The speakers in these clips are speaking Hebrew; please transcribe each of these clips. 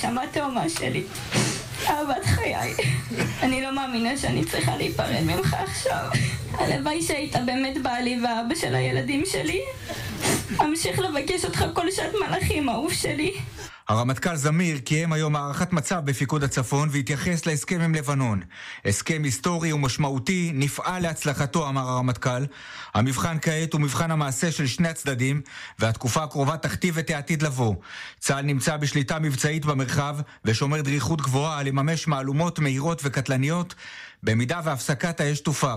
הנשמה תאומה שלי, אהבת חיי. אני לא מאמינה שאני צריכה להיפרד ממך עכשיו. הלוואי שהיית באמת בעלי ואבא של הילדים שלי. אמשיך לבקש אותך כל שעת מלאכים, אהוב שלי. הרמטכ"ל זמיר קיים היום הערכת מצב בפיקוד הצפון והתייחס להסכם עם לבנון. הסכם היסטורי ומשמעותי, נפעל להצלחתו, אמר הרמטכ"ל. המבחן כעת הוא מבחן המעשה של שני הצדדים, והתקופה הקרובה תכתיב את העתיד לבוא. צה"ל נמצא בשליטה מבצעית במרחב ושומר דריכות גבוהה לממש מהלומות מהירות וקטלניות, במידה והפסקת האש תופר.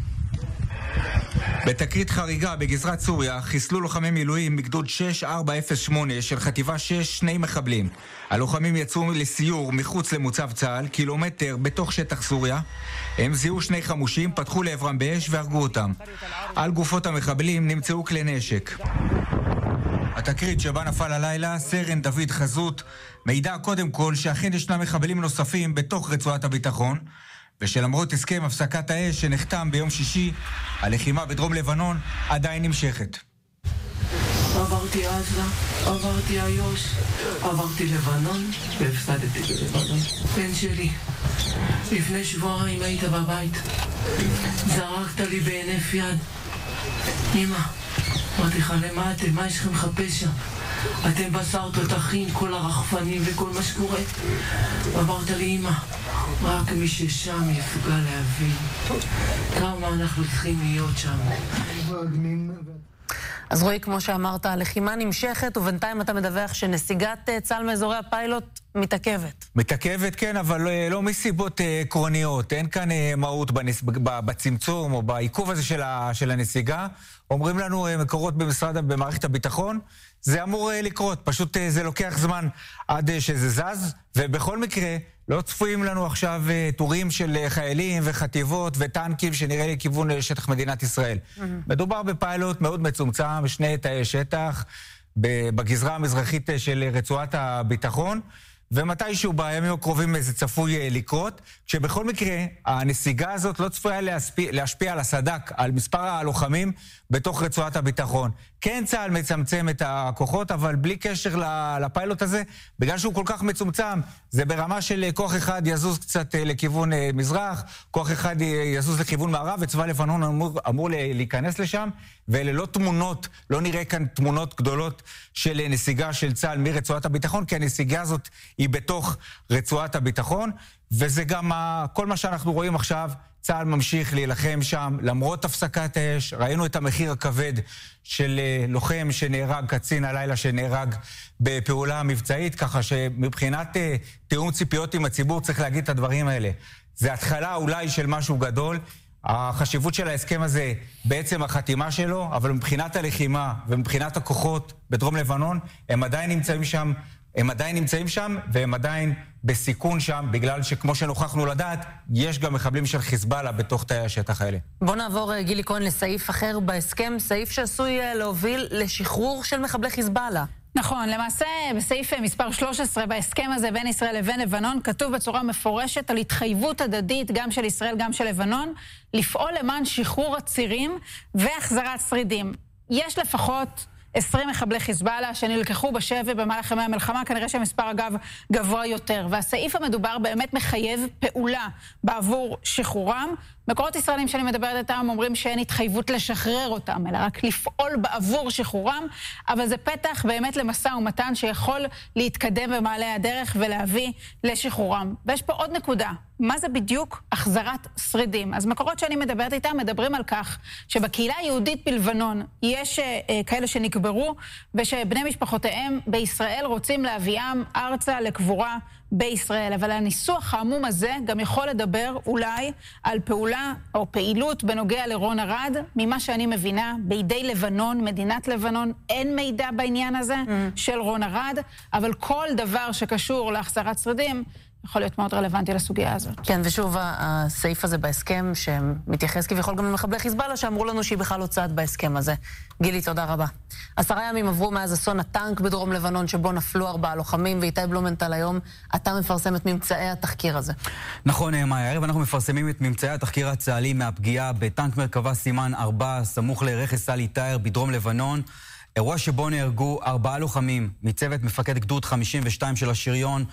בתקרית חריגה בגזרת סוריה חיסלו לוחמי מילואים מגדוד 6408 של חטיבה 6 שני מחבלים. הלוחמים יצאו לסיור מחוץ למוצב צה"ל, קילומטר בתוך שטח סוריה. הם זיהו שני חמושים, פתחו לעברם באש והרגו אותם. על גופות המחבלים נמצאו כלי נשק. התקרית שבה נפל הלילה סרן דוד חזות מעידה קודם כל שאכן ישנם מחבלים נוספים בתוך רצועת הביטחון, ושלמרות הסכם הפסקת האש שנחתם ביום שישי, הלחימה בדרום לבנון עדיין נמשכת. עברתי עזה, עברתי איו"ש, עברתי לבנון והפסדתי בלבנון. בן שלי, לפני שבועיים היית בבית, זרקת לי בהינף יד. אמא, אמרתי לך, למה אתם? מה יש לכם לחפש שם? אתם בשר תותחים, כל הרחפנים וכל מה שקורה. אמרת לי, אמא, רק מי ששם יפגע להבין כמה אנחנו צריכים להיות שם. אז רועי, כמו שאמרת, הלחימה נמשכת, ובינתיים אתה מדווח שנסיגת צה"ל מאזורי הפיילוט מתעכבת. מתעכבת, כן, אבל לא מסיבות עקרוניות. אין כאן מהות בצמצום או בעיכוב הזה של הנסיגה. אומרים לנו מקורות במערכת הביטחון, זה אמור לקרות, פשוט זה לוקח זמן עד שזה זז, ובכל מקרה לא צפויים לנו עכשיו טורים של חיילים וחטיבות וטנקים שנראה לי כיוון שטח מדינת ישראל. מדובר בפיילוט מאוד מצומצם, שני תאי שטח בגזרה המזרחית של רצועת הביטחון, ומתישהו בימים הקרובים זה צפוי לקרות, כשבכל מקרה הנסיגה הזאת לא צפויה להשפיע על הסד"כ, על מספר הלוחמים בתוך רצועת הביטחון. כן, צה"ל מצמצם את הכוחות, אבל בלי קשר לפיילוט הזה, בגלל שהוא כל כך מצומצם, זה ברמה של כוח אחד יזוז קצת לכיוון מזרח, כוח אחד יזוז לכיוון מערב, וצבא לבנון אמור להיכנס לשם, וללא תמונות, לא נראה כאן תמונות גדולות של נסיגה של צה"ל מרצועת הביטחון, כי הנסיגה הזאת היא בתוך רצועת הביטחון, וזה גם כל מה שאנחנו רואים עכשיו. צה"ל ממשיך להילחם שם למרות הפסקת האש. ראינו את המחיר הכבד של לוחם שנהרג, קצין הלילה שנהרג בפעולה מבצעית, ככה שמבחינת תיאום ציפיות עם הציבור צריך להגיד את הדברים האלה. זה התחלה אולי של משהו גדול. החשיבות של ההסכם הזה בעצם החתימה שלו, אבל מבחינת הלחימה ומבחינת הכוחות בדרום לבנון הם עדיין נמצאים שם, והם עדיין בסיכון שם, בגלל שכמו שנוכחנו לדעת, יש גם מחבלים של חיזבאללה בתוך תאי השטח האלה. בוא נעבור, גילי כהן, לסעיף אחר בהסכם, סעיף שעשוי להוביל לשחרור של מחבלי חיזבאללה. נכון, למעשה בסעיף מספר 13 בהסכם הזה בין ישראל לבין לבנון כתוב בצורה מפורשת על התחייבות הדדית גם של ישראל גם של לבנון לפעול למען שחרור הצירים והחזרת שרידים. יש לפחות 20 מחבלי חיזבאללה שנלקחו בשבי במהלך ימי המלחמה, כנראה שהמספר אגב גבוה יותר, והסעיף המדובר באמת מחייב פעולה בעבור שחרורם. מקורות ישראלים שאני מדברת איתם אומרים שאין התחייבות לשחרר אותם, אלא רק לפעול בעבור שחרורם, אבל זה פתח באמת למשא ומתן שיכול להתקדם במעלה הדרך ולהביא לשחרורם. ויש פה עוד נקודה, מה זה בדיוק החזרת שרידים? אז מקורות שאני מדברת איתם מדברים על כך שבקהילה היהודית בלבנון יש כאלה שנקברו, ושבני משפחותיהם בישראל רוצים להביאם ארצה לקבורה בישראל, אבל הניסוח העמום הזה גם יכול לדבר אולי על פעולה או פעילות בנוגע לרון ארד. ממה שאני מבינה, בידי לבנון, מדינת לבנון, אין מידע בעניין הזה של רון ארד, אבל כל דבר שקשור להחזרת שרידים יכול להיות מאוד רלוונטי לסוגיה הזאת. כן, ושוב, הסעיף הזה בהסכם שמתייחס כביכול גם למחבלי חיזבאללה, שאמרו לנו שהיא בכלל לא צעד בהסכם הזה. גילי, תודה רבה. 10 ימים עברו מאז אסון הטנק בדרום לבנון, שבו נפלו 4 לוחמים, ואיתי בלומנטל היום, אתה מפרסם את ממצאי התחקיר הזה. נכון, מאיה, הערב אנחנו מפרסמים את ממצאי התחקיר הצה"לי מהפגיעה בטנק מרכבה סימן 4, סמוך לרכס סאלי טאייר בדרום לבנון. אירוע שבו נהרגו 4 לוחמים מצוות מפקד גדוד 52 של השריון,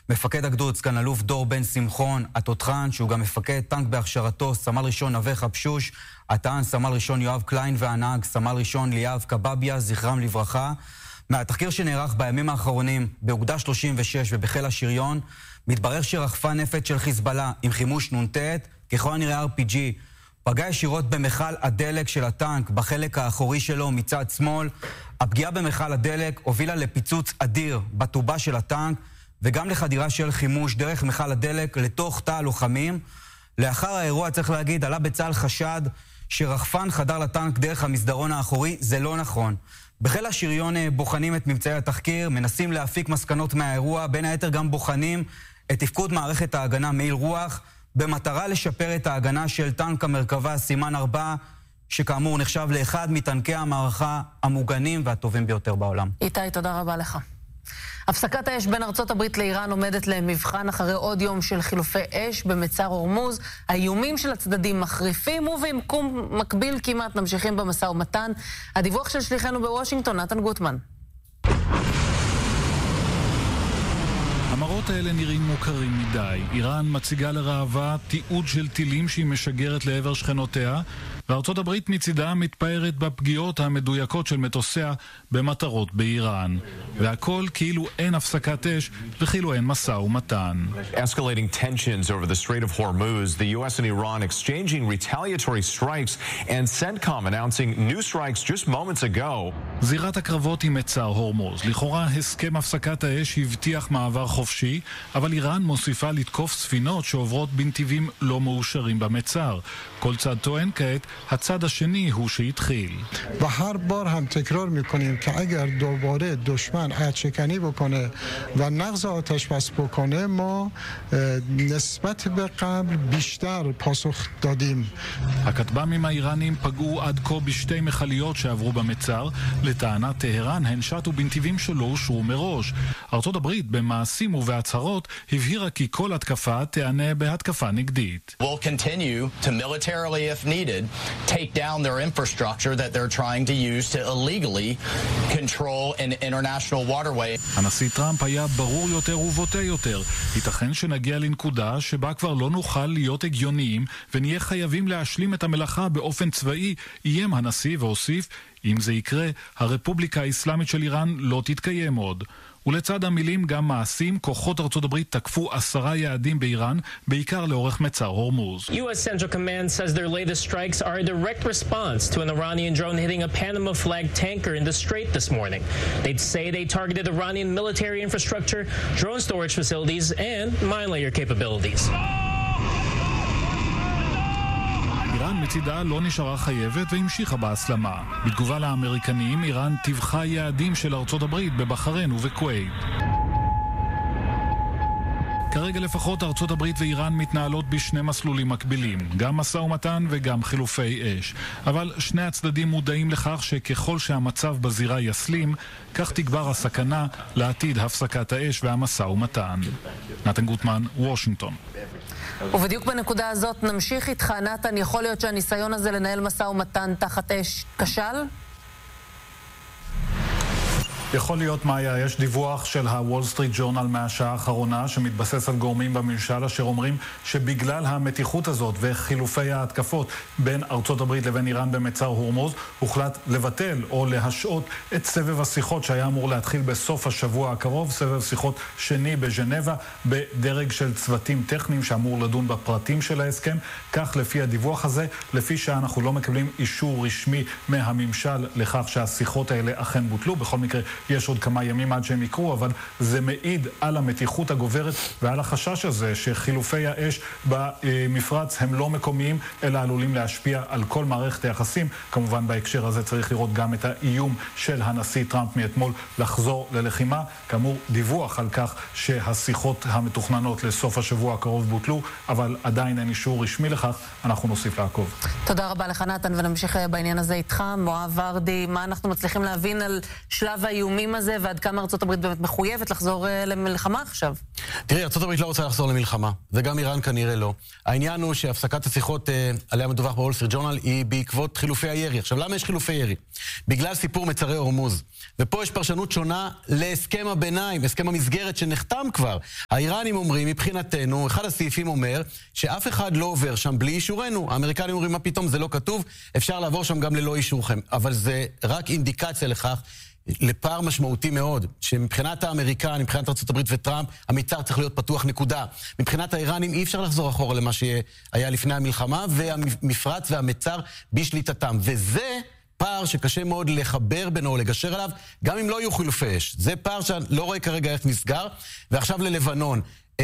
מפקד הגדוד, סגן אלוף דור בן שמחון, התותחן, שהוא גם מפקד טנק בהכשרתו, סמל ראשון נווה חפשוש, הטען סמל ראשון יואב קליין והנהג סמל ראשון ליאב קבביה, זכרם לברכה. מהתחקיר שנערך בימים האחרונים באוגדה 36 ובחיל השריון, מתברר שרחפן נפץ של חיזבאללה עם חימוש נ"ט, ככל הנראה RPG, פגע ישירות במכל הדלק של הטנק בחלק האחורי שלו מצד שמאל. הפגיעה במכל הדלק הובילה לפיצוץ אדיר בטובה של הטנק וגם לחדירה של חימוש דרך מכל הדלק לתוך תא הלוחמים. לאחר האירוע, צריך להגיד, עלה בצה"ל חשד שרחפן חדר לטנק דרך המסדרון האחורי. זה לא נכון. בחיל השריון בוחנים את ממצאי התחקיר, מנסים להפיק מסקנות מהאירוע, בין היתר גם בוחנים את תפקוד מערכת ההגנה מעיל רוח, במטרה לשפר את ההגנה של טנק המרכבה סימן 4, שכאמור נחשב לאחד מטנקי המערכה המוגנים והטובים ביותר בעולם. איתי, תודה רבה לך. הפסקת האש בין ארצות הברית לאיראן עומדת למבחן אחרי עוד יום של חילופי אש במצר הורמוז. האיומים של הצדדים מחריפים ובמקום מקביל כמעט ממשיכים במשא ומתן. הדיווח של שליחנו בוושינגטון, נתן גוטמן. המראות האלה נראים מוכרים מדי. איראן מציגה לראווה תיעוד של טילים שהיא משגרת לעבר שכנותיה, וארצות הברית מצידה מתפארת בפגיעות המדויקות של מטוסיה במטרות באיראן. והכל כאילו אין הפסקת אש וכאילו אין משא ומתן. Escalating tensions over the Strait of Hormuz, the US and Iran exchanging retaliatory strikes, and CENTCOM announcing new strikes just moments ago. זירת הקרבות היא מצר הורמוז. לכאורה הסכם הפסקת האש הבטיח מעבר חופשי, אבל איראן מוסיפה לתקוף ספינות שעוברות בנתיבים לא מאושרים במצר. כל צד טוען כעת, הצד השני הוא שהתחיל. و هر بار هم تکرار میکنیم که اگر دوباره دشمن عدشکنی بکنه و نقض آتش بس بکنه ما نسبت به قبل بیشتر پاسخ دادیم. הכטב"מים האיראנים פגעו עד כה בשתי מכליות שעברו במצר. לטענת טהרן הן שטו בנתיבים שלא אושרו מראש. ארצות הברית במעשים ובהצהרות הבהירה כי כל התקפה תענה בהתקפה נגדית. We'll continue to militarily if needed take down their infrastructure that they're trying to use to illegally control an international waterway. הנשיא טראמפ היה ברור יותר ובוטה יותר. ייתכן שנגיע לנקודה שבה כבר לא נוכל להיות הגיוניים ונהיה חייבים להשלים את המלאכה באופן צבאי, איים הנשיא והוסיף, אם זה יקרה, הרפובליקה האסלאמית של איראן לא תתקיים עוד. ולצד המילים גם מעשים, כוחות ארצות הברית תקפו 10 יעדים באיראן, בעיקר לאורך מצר הורמוז. U.S. Central Command says their latest strikes are a direct response to an Iranian drone hitting a Panama-flagged tanker in the Strait this morning. They'd say they targeted Iranian military infrastructure, drone storage facilities, and mine layer capabilities. איראן מצידה לא נשארה חייבת והמשיכה בהסלמה. בתגובה לאמריקנים, איראן טבחה יעדים של ארצות הברית בבחריין ובכווית. כרגע לפחות ארצות הברית ואיראן מתנהלות בשני מסלולים מקבילים, גם משא ומתן וגם חילופי אש. אבל שני הצדדים מודעים לכך שככל שהמצב בזירה יסלים, כך תגבר הסכנה לעתיד הפסקת האש והמשא ומתן. נתן גוטמן, וושינגטון. ובדיוק בנקודה הזאת נמשיך איתך, נתן. יכול להיות שהניסיון הזה לנהל משא ומתן תחת אש כשל? יכול להיות, מאיה. יש דיווח של הוול סטריט ג'ורנל מהשעה האחרונה שמתבסס על גורמים בממשל אשר אומרים שבגלל המתיחות הזאת וחילופי ההתקפות בין ארצות הברית לבין איראן במצר הורמוז הוחלט לבטל או להשעות את סבב השיחות שהיה אמור להתחיל בסוף השבוע הקרוב, סבב שיחות שני בז'נבה בדרג של צוותים טכניים שאמור לדון בפרטים של ההסכם. כך לפי הדיווח הזה, לפי שאנחנו לא מקבלים אישור רשמי מהממשל לכך שהשיחות האלה אכן בוטלו. בכל מקרה יש עוד כמה ימים עד שהם יקרו, אבל זה מעיד על המתיחות הגוברת ועל החשש הזה שחילופי האש במפרץ הם לא מקומיים, אלא עלולים להשפיע על כל מערכת היחסים. כמובן בהקשר הזה צריך לראות גם את האיום של הנשיא טראמפ מאתמול לחזור ללחימה. כאמור, דיווח על כך שהשיחות המתוכננות לסוף השבוע הקרוב בוטלו, אבל עדיין אין אישור רשמי לכך. אנחנו נוסיף לעקוב. תודה רבה לך נתן, ונמשיך בעניין הזה איתך. מואב ורדי, מה אנחנו מצליחים להבין על שלב האיומים הזה ועד כמה ארצות הברית באמת מחויבת לחזור למלחמה עכשיו? תראי, ארצות הברית לא רוצה לחזור למלחמה, וגם איראן כנראה לא. העניין הוא שהפסקת השיחות עליה מדווח בוול סטריט ג'ורנל היא בעקבות חילופי הירי. עכשיו, למה יש חילופי ירי? בגלל סיפור מצרי הורמוז. ופה יש פרשנות שונה להסכם הביניים, הסכם המסגרת שנחתם כבר. האיראנים אומרים, מבחינתנו, אחד הסעיפים אומר שאף אחד לא עובר שם בלי אישורנו. האמריקנים אומרים, מה פתאום, זה לא כתוב, אפשר לעבור שם גם ללא אישורכם. אבל זה רק אינדיקציה לכך לפער משמעותי מאוד, שמבחינת האמריקאים, מבחינת ארצות הברית וטראמפ, המצר צריך להיות פתוח נקודה. מבחינת האיראנים אי אפשר לחזור אחורה למה שהיה לפני המלחמה, והמפרץ והמצר בשליטתם. וזה פער שקשה מאוד לחבר בינו או לגשר עליו, גם אם לא יהיו חילופי אש. זה פער שאני לא רואה כרגע איך נסגר. ועכשיו ללבנון.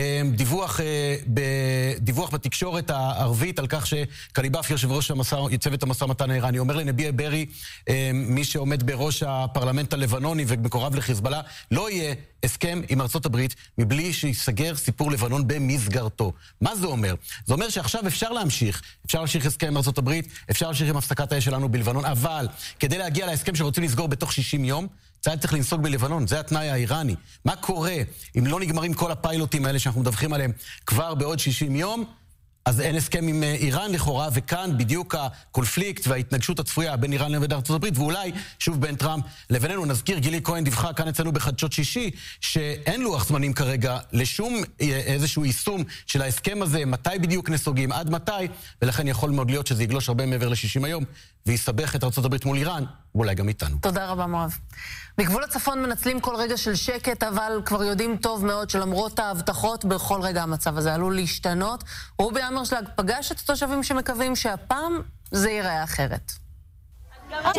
דיווח בתקשורת הערבית על כך שקליבאף, יושב ראש צוות המשא ומתן האיראני, אומר לנביה ברי, מי שעומד בראש הפרלמנט הלבנוני ומקורב לחיזבאללה, לא יהיה הסכם עם ארצות הברית מבלי שיסגר סיפור לבנון במסגרתו. מה זה אומר? זה אומר שעכשיו אפשר להמשיך הסכם עם ארצות הברית, אפשר להמשיך עם הפסקת האש שלנו בלבנון, אבל כדי להגיע להסכם שרוצים לסגור בתוך 60 יום, צה"ל צריך לנסוג בלבנון, זה התנאי האיראני. מה קורה אם לא נגמרים כל הפיילוטים האלה שאנחנו מדווחים עליהם כבר בעוד 60 יום? אז אין הסכם עם איראן לכאורה, וכאן בדיוק הקונפליקט וההתנגשות הצפויה בין איראן לבין ארצות הברית, ואולי שוב בין טראמפ לבינינו. נזכיר, גילי כהן דיווחה כאן אצלנו בחדשות שישי, שאין לוח זמנים כרגע לשום איזשהו יישום של ההסכם הזה, מתי בדיוק נסוגים, עד מתי, ולכן יכול מאוד להיות שזה יגלוש הרבה מעבר ל-60 היום, ויסבך את ארצות הברית מול איראן, ואולי גם איתנו. תודה רבה, מואב. בגבול הצפון מנצלים כל רגע של שקט, אבל כבר יודעים טוב מאוד שלמרות ההבטחות, בכל רגע המצב הזה עלול להשתנות. רובי אמרשלג פגש את התושבים שמקווים שהפעם זה ייראה אחרת. שם!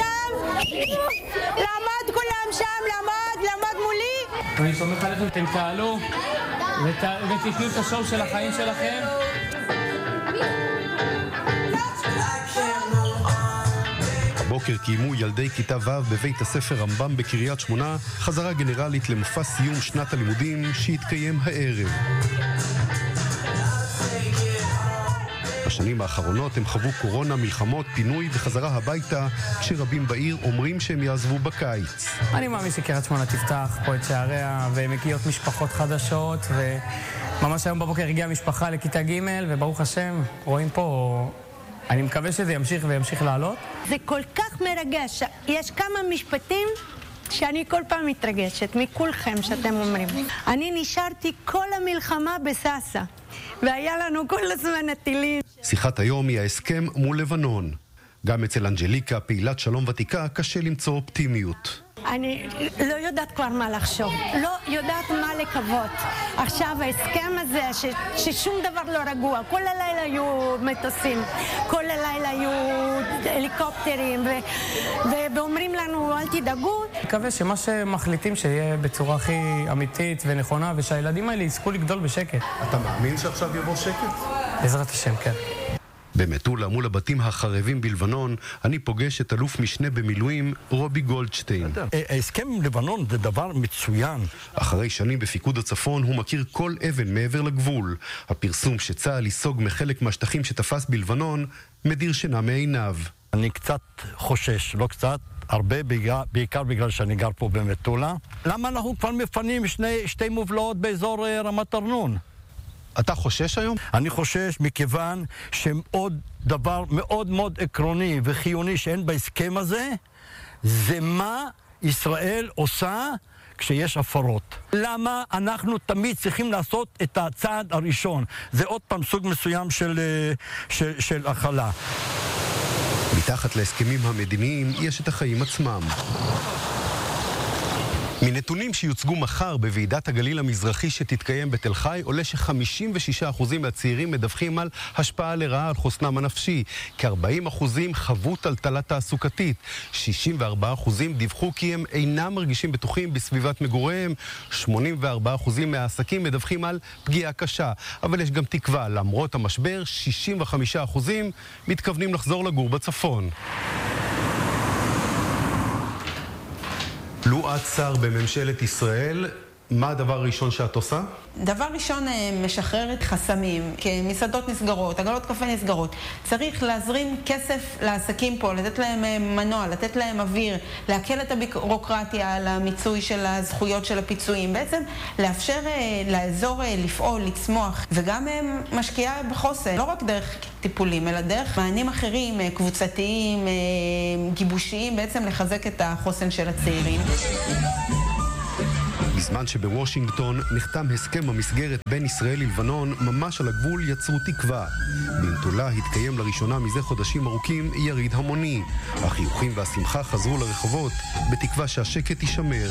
למד כולם שם, למד מולי. אני סומך עליכם, אתם תעלו ותתנו את השואו של החיים שלכם. הבוקר קיימו ילדי כיתה ו' בבית הספר רמב"ם בקריית שמונה חזרה גנרלית למופע סיום שנת הלימודים שהתקיים הערב. בשנים האחרונות הם חוו קורונה, מלחמות, פינוי וחזרה הביתה, כשרבים בעיר אומרים שהם יעזבו בקיץ. אני מאמין שקריית שמונה תפתח פה את שעריה ומגיעות משפחות חדשות, וממש היום בבוקר הגיעה משפחה לכיתה ג' וברוך השם רואים פה, אני מקווה שזה ימשיך וימשיך לעלות. זה כל כך מרגש, יש כמה משפטים שאני כל פעם מתרגשת מכולכם שאתם אומרים. אני נשארתי כל המלחמה בססה, והיה לנו כל הזמן הטילים. שיחת היום היא ההסכם מול לבנון. גם אצל אנג'ליקה, פעילת שלום ותיקה, קשה למצוא אופטימיות. אני לא יודעת כבר מה לחשוב, לא יודעת מה לקוות. עכשיו ההסכם הזה, ששום דבר לא רגוע, כל הלילה היו מטוסים, כל הלילה היו הליקופטרים, ואומרים לנו אל תדאגו. אני מקווה שמה שמחליטים שיהיה בצורה הכי אמיתית ונכונה, ושהילדים האלה יזכו לגדול בשקט. אתה מאמין שעכשיו יבוא שקט? בעזרת השם, כן. במטולה מול הבתים החרבים בלבנון, אני פוגש את אלוף משנה במילואים רובי גולדשטיין. ההסכם עם לבנון זה דבר מצוין. אחרי שנים בפיקוד הצפון הוא מכיר כל אבן מעבר לגבול. הפרסום שצה"ל ייסוג מחלק מהשטחים שתפס בלבנון מדיר שינה מעיניו. אני קצת חושש, לא קצת, הרבה, בעיקר בגלל שאני גר פה במטולה. למה אנחנו כבר מפנים שתי מובלעות באזור רמת ארנון? אתה חושש היום? אני חושש מכיוון שעוד דבר מאוד מאוד עקרוני וחיוני שאין בהסכם הזה, זה מה ישראל עושה כשיש הפרות. למה אנחנו תמיד צריכים לעשות את הצעד הראשון? זה עוד פעם סוג מסוים של הכלה. מתחת להסכמים המדיניים יש את החיים עצמם. מנתונים שיוצגו מחר בוועידת הגליל המזרחי שתתקיים בתל חי, עולה ש56% מהצעירים מדווחים על השפעה לרעה על חוסנם הנפשי. כ-40% חוו טלטלה תעסוקתית. 64% דיווחו כי הם אינם מרגישים בטוחים בסביבת מגוריהם. 84% מהעסקים מדווחים על פגיעה קשה. אבל יש גם תקווה. למרות המשבר, 65% מתכוונים לחזור לגור בצפון. לועד שר בממשלת ישראל מה הדבר הראשון שאת עושה? דבר ראשון, משחררת חסמים, כמסעדות נסגרות, עגלות קפה נסגרות. צריך להזרים כסף לעסקים פה, לתת להם מנוע, לתת להם אוויר, להקל את הבירוקרטיה על המיצוי של הזכויות של הפיצויים. בעצם לאפשר לאזור לפעול, לצמוח, וגם משקיעה בחוסן, לא רק דרך טיפולים, אלא דרך מענים אחרים, קבוצתיים, גיבושיים, בעצם לחזק את החוסן של הצעירים. בזמן שבוושינגטון נחתם הסכם המסגרת בין ישראל ללבנון, ממש על הגבול יצרו תקווה. בנטולה התקיים לראשונה מזה חודשים ארוכים יריד המוני. החיוכים והשמחה חזרו לרחובות, בתקווה שהשקט יישמר.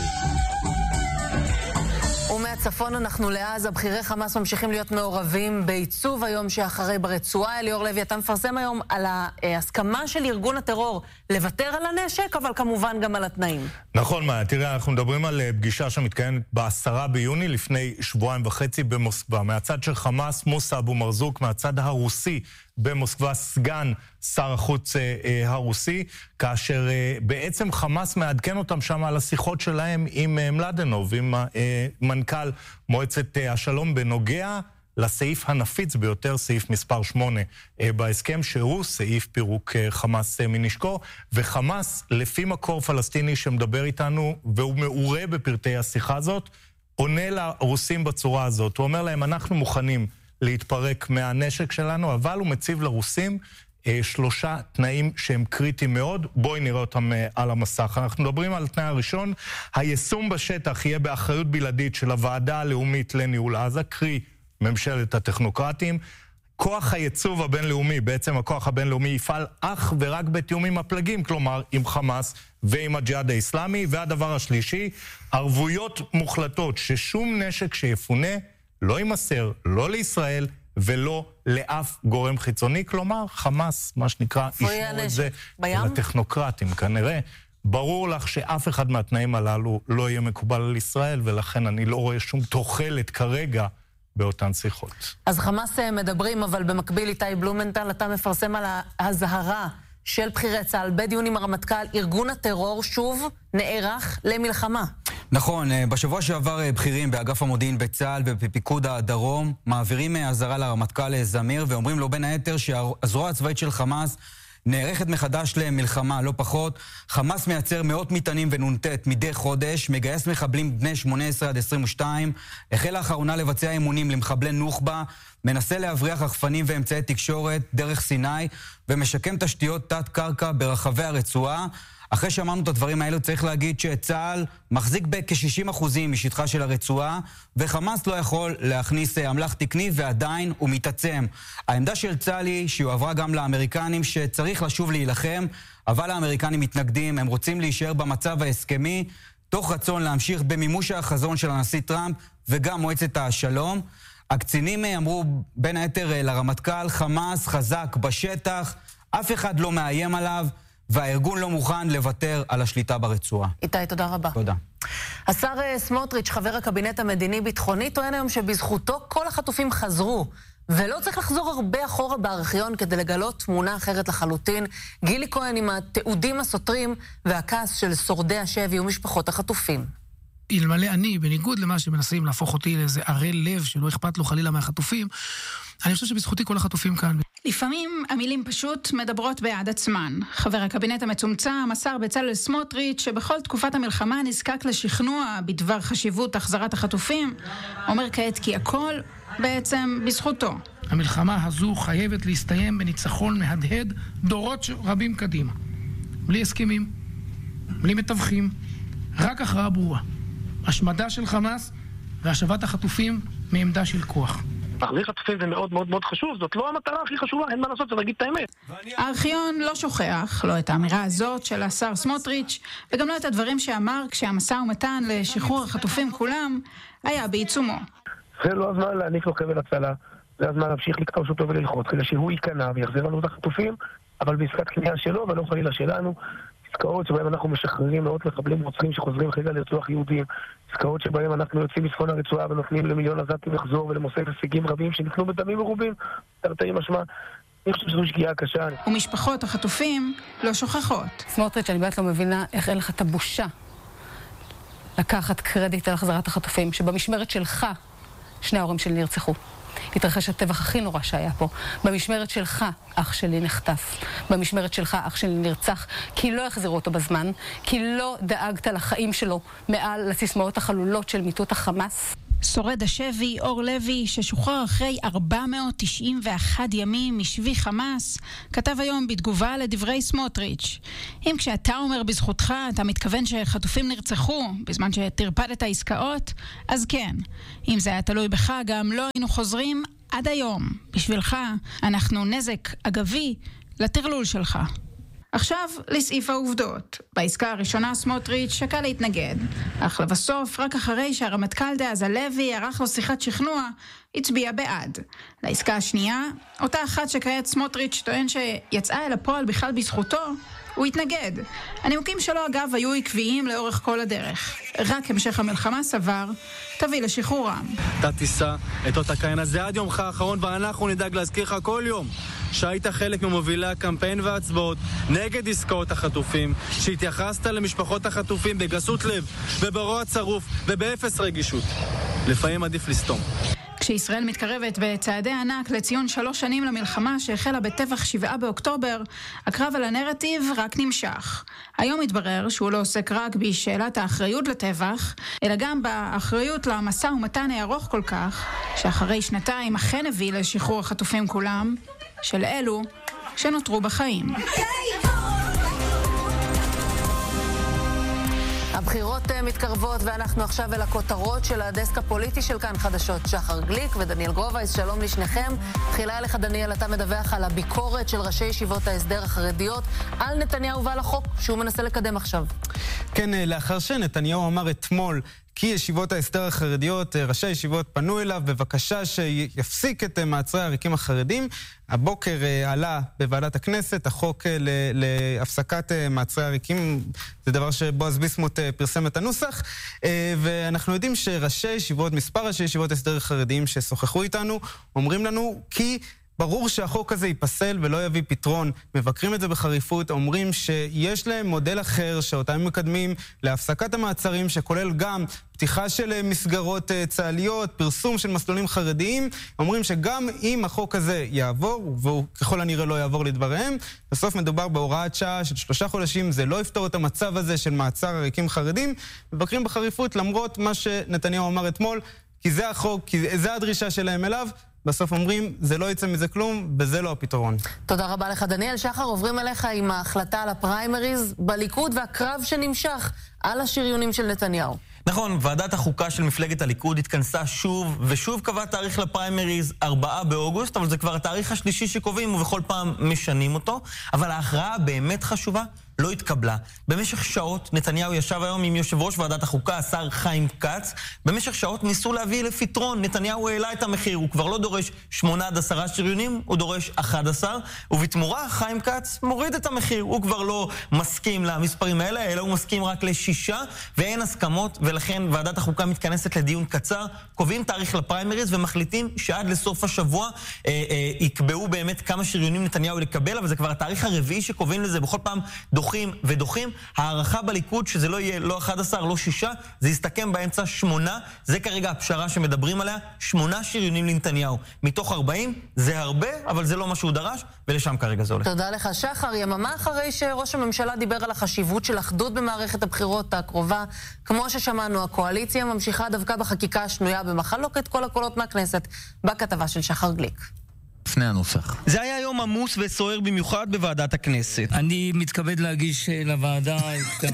ומהצפון אנחנו לעזה, בכירי חמאס ממשיכים להיות מעורבים בעיצוב היום שאחרי ברצועה. אליאור לוי, אתה מפרסם היום על ההסכמה של ארגון הטרור לוותר על הנשק, אבל כמובן גם על התנאים. נכון, מה, תראה, אנחנו מדברים על פגישה שמתקיימת ב10 ביוני, לפני שבועיים וחצי במוסקבה. מהצד של חמאס, מוסא אבו מרזוק, מהצד הרוסי במוסקבה, סגן שר החוץ הרוסי, כאשר בעצם חמאס מעדכן אותם שם על השיחות שלהם עם מלדנוב, עם מנכ"ל מועצת השלום, בנוגע לסעיף הנפיץ ביותר, סעיף מספר 8 בהסכם, שהוא סעיף פירוק חמאס מנשקו, וחמאס, לפי מקור פלסטיני שמדבר איתנו, והוא מעורה בפרטי השיחה הזאת, עונה לרוסים בצורה הזאת. הוא אומר להם, אנחנו מוכנים להתפרק מהנשק שלנו, אבל הוא מציב לרוסים 3 תנאים שהם קריטיים מאוד. בואי נראה אותם על המסך. אנחנו מדברים על התנאי הראשון, היישום בשטח יהיה באחריות בלעדית של הוועדה הלאומית לניהול עזה, קרי ממשלת הטכנוקרטים. כוח הייצוב הבינלאומי, בעצם הכוח הבינלאומי, יפעל אך ורק בתיאומים הפלגים, כלומר עם חמאס ועם הג'יהאד האסלאמי. והדבר השלישי, ערבויות מוחלטות ששום נשק שיפונה לא יימסר, לא לישראל ולא לאף גורם חיצוני, כלומר חמאס, מה שנקרא, ישמור את זה לטכנוקרטים. כנראה ברור לך שאף אחד מהתנאים הללו לא יהיה מקובל על ישראל, ולכן אני לא רואה שום תוחלת כרגע באותן שיחות. אז חמאס מדברים, אבל במקביל איתי בלומנטל, אתה מפרסם על ההזהרה של בכירי צה"ל בדיון עם הרמטכ"ל, ארגון הטרור שוב נערך למלחמה. נכון, בשבוע שעבר בכירים באגף המודיעין בצה"ל ובפיקוד הדרום מעבירים אזהרה לרמטכ"ל זמיר, ואומרים לו בין היתר שהזרוע הצבאית של חמאס נערכת מחדש למלחמה, לא פחות. חמאס מייצר מאות מטענים ונונטט מדי חודש, מגייס מחבלים בני 18 עד 22, החל לאחרונה לבצע אימונים למחבלי נוח'בה, מנסה להבריח רחפנים ואמצעי תקשורת דרך סיני, ומשקם תשתיות תת-קרקע ברחבי הרצועה. אחרי שאמרנו את הדברים האלו, צריך להגיד שצה"ל מחזיק בכ-60% משטחה של הרצועה, וחמאס לא יכול להכניס אמל"ח תקני, ועדיין הוא מתעצם. העמדה של צה"ל היא שהועברה גם לאמריקנים שצריך לשוב להילחם, אבל האמריקנים מתנגדים, הם רוצים להישאר במצב ההסכמי, תוך רצון להמשיך במימוש החזון של הנשיא טראמפ וגם מועצת השלום. הקצינים אמרו בין היתר לרמטכ"ל, חמאס חזק בשטח, אף אחד לא מאיים עליו, והארגון לא מוכן לוותר על השליטה ברצועה. איתי, תודה רבה. תודה. השר סמוטריץ', חבר הקבינט המדיני-ביטחוני, טוען היום שבזכותו כל החטופים חזרו, ולא צריך לחזור הרבה אחורה בארכיון כדי לגלות תמונה אחרת לחלוטין. גילי כהן עם התיעודים הסותרים והכעס של שורדי השבי ומשפחות החטופים. אלמלא אני, בניגוד למה שמנסים להפוך אותי לאיזה ערל לב שלא אכפת לו חלילה מהחטופים, אני חושב שבזכותי כל החטופים כאן. לפעמים המילים פשוט מדברות בעד עצמן. חבר הקבינט המצומצם, השר בצלאל סמוטריץ', שבכל תקופת המלחמה נזקק לשכנוע בדבר חשיבות החזרת החטופים, אומר כעת כי הכל בעצם בזכותו. המלחמה הזו חייבת להסתיים בניצחון מהדהד דורות רבים קדימה. בלי הסכמים, בלי מתווכים, רק הכרעה ברורה. השמדה של חמאס והשבת החטופים מעמדה של כוח. להחזיר חטופים זה מאוד מאוד מאוד חשוב, זאת לא המטרה הכי חשובה, אין מה לעשות, זה להגיד את האמת. הארכיון לא שוכח, לא את האמירה הזאת של השר סמוטריץ', וגם לא את הדברים שאמר כשהמשא ומתן לשחרור החטופים כולם היה בעיצומו. זה לא הזמן להעניק לו חבל הצלה, זה הזמן להמשיך לקטוש אותו וללחוץ, כדי שהוא ייכנע ויחזיר לנו את החטופים, אבל בעסקת קנייה שלו ולא חלילה שלנו. עסקאות שבהם אנחנו משחררים מאות מחבלים רוצחים שחוזרים חלילה לרצוח יהודים, עסקאות שבהם אנחנו יוצאים מצפון הרצועה ונותנים למיליון עזתים לחזור ולמוסף הישגים רבים שנקנו בדמים מרובים, תרתי משמע. אני חושב שזו שגיאה קשה. ומשפחות החטופים לא שוכחות. סמוטריץ', אני באמת לא מבינה איך אין לך את הבושה לקחת קרדיט על החזרת החטופים, שבמשמרת שלך שני ההורים שלי נרצחו. התרחש הטבח הכי נורא שהיה פה. במשמרת שלך אח שלי נחטף. במשמרת שלך אח שלי נרצח, כי לא החזירו אותו בזמן, כי לא דאגת לחיים שלו מעל לסיסמאות החלולות של מיטוט החמאס. שורד השבי אור לוי, ששוחרר אחרי 491 ימים משבי חמאס, כתב היום בתגובה לדברי סמוטריץ': אם כשאתה אומר בזכותך אתה מתכוון שחטופים נרצחו בזמן שתרפדת העסקאות, אז כן. אם זה היה תלוי בך גם לא היינו חוזרים עד היום. בשבילך אנחנו נזק אגבי לטרלול שלך. עכשיו לסעיף העובדות. בעסקה הראשונה סמוטריץ' שקל להתנגד, אך לבסוף, רק אחרי שהרמטכ"ל דאז הלוי ערך לו שיחת שכנוע, הצביע בעד. לעסקה השנייה, אותה אחת שכעת סמוטריץ' טוען שיצאה אל הפועל בכלל בזכותו, הוא התנגד. הנימוקים שלו אגב היו עקביים לאורך כל הדרך. רק המשך המלחמה סבר, תביא לשחרורם. אתה תישא את אותה קין הזה עד יומך האחרון, ואנחנו נדאג להזכיר לך כל יום שהיית חלק ממובילי הקמפיין וההצבעות נגד עסקאות החטופים, שהתייחסת למשפחות החטופים בגסות לב וברוע צרוף ובאפס רגישות. לפעמים עדיף לסתום. כשישראל מתקרבת בצעדי ענק לציון 3 שנים למלחמה שהחלה בטבח 7 באוקטובר, הקרב על הנרטיב רק נמשך. היום מתברר שהוא לא עוסק רק בשאלת האחריות לטבח, אלא גם באחריות למשא ומתן הארוך כל כך, שאחרי 2 אכן הביא לשחרור החטופים כולם, של אלו שנותרו בחיים. הבחירות מתקרבות ואנחנו עכשיו אל הכותרות של הדסק הפוליטי של כאן חדשות. שחר גליק ודניאל גרובייס, שלום לשניכם. תחילה אליך דניאל, אתה מדווח על הביקורת של ראשי ישיבות ההסדר החרדיות על נתניהו ועל החוק שהוא מנסה לקדם עכשיו. כן, לאחר שנתניהו אמר אתמול כי ישיבות ההסדר החרדיות, ראשי ישיבות פנו אליו בבקשה שיפסיק את מעצרי העריקים החרדים. הבוקר עלה בוועדת הכנסת החוק להפסקת מעצרי העריקים, זה דבר שבועז ביסמוט פרסם את הנוסח, ואנחנו יודעים שראשי ישיבות, מספר ראשי ישיבות הסדר חרדיים ששוחחו איתנו, אומרים לנו כי ברור שהחוק הזה ייפסל ולא יביא פתרון. מבקרים את זה בחריפות, אומרים שיש להם מודל אחר שאותם מקדמים להפסקת המעצרים, שכולל גם פתיחה של מסגרות צה"ליות, פרסום של מסלולים חרדיים. אומרים שגם אם החוק הזה יעבור, והוא ככל הנראה לא יעבור לדבריהם, בסוף מדובר בהוראת שעה של 3 חודשים, זה לא יפתור את המצב הזה של מעצר עריקים חרדים. מבקרים בחריפות למרות מה שנתניהו אמר אתמול, כי זה החוק, כי זה הדרישה שלהם אליו. בסוף אומרים, זה לא יצא מזה כלום, וזה לא הפתרון. תודה רבה לך, דניאל. שחר, עוברים אליך עם ההחלטה על הפריימריז בליכוד והקרב שנמשך על השריונים של נתניהו. נכון, ועדת החוקה של מפלגת הליכוד התכנסה שוב, ושוב קבע תאריך לפריימריז 4 באוגוסט, אבל זה כבר התאריך השלישי שקובעים, ובכל פעם משנים אותו. אבל ההכרעה באמת חשובה, לא התקבלה. במשך שעות, נתניהו ישב היום עם יושב ראש ועדת החוקה, השר חיים כץ. במשך שעות ניסו להביא לפתרון. נתניהו העלה את המחיר, הוא כבר לא דורש 8 עד 10 שריונים, הוא דורש 11, ובתמורה חיים כץ מוריד את המחיר. הוא כבר לא מסכים למספרים האלה, אלא הוא מסכים רק ל6, ואין הסכמות, ולכן ועדת החוקה מתכנסת לדיון קצר, קובעים תאריך לפריימריז ומחליטים שעד לסוף השבוע יקבעו באמת כמה שריונים נתניהו לקבל, אבל זה כבר התאריך הרביעי שקובעים לזה, בכל פעם דוחים ודוחים. הערכה בליכוד שזה לא יהיה לא 11, לא 6, זה יסתכם באמצע 8, זה כרגע הפשרה שמדברים עליה, 8 שריונים לנתניהו. מתוך 40, זה הרבה, אבל זה לא מה שהוא דרש, ולשם כרגע זה הולך. תודה לך, שחר. יממה אחרי שראש הממשלה דיבר על החשיבות של אחדות במערכת הבחירות הקרובה, כמו ששמענו, הקואליציה ממשיכה דווקא בחקיקה השנויה במחלוקת כל הקולות מהכנסת, בכתבה של שחר גליק. לפני הנוסח. זה היה יום עמוס וסוער במיוחד בוועדת הכנסת. אני מתכבד להגיש לוועדה את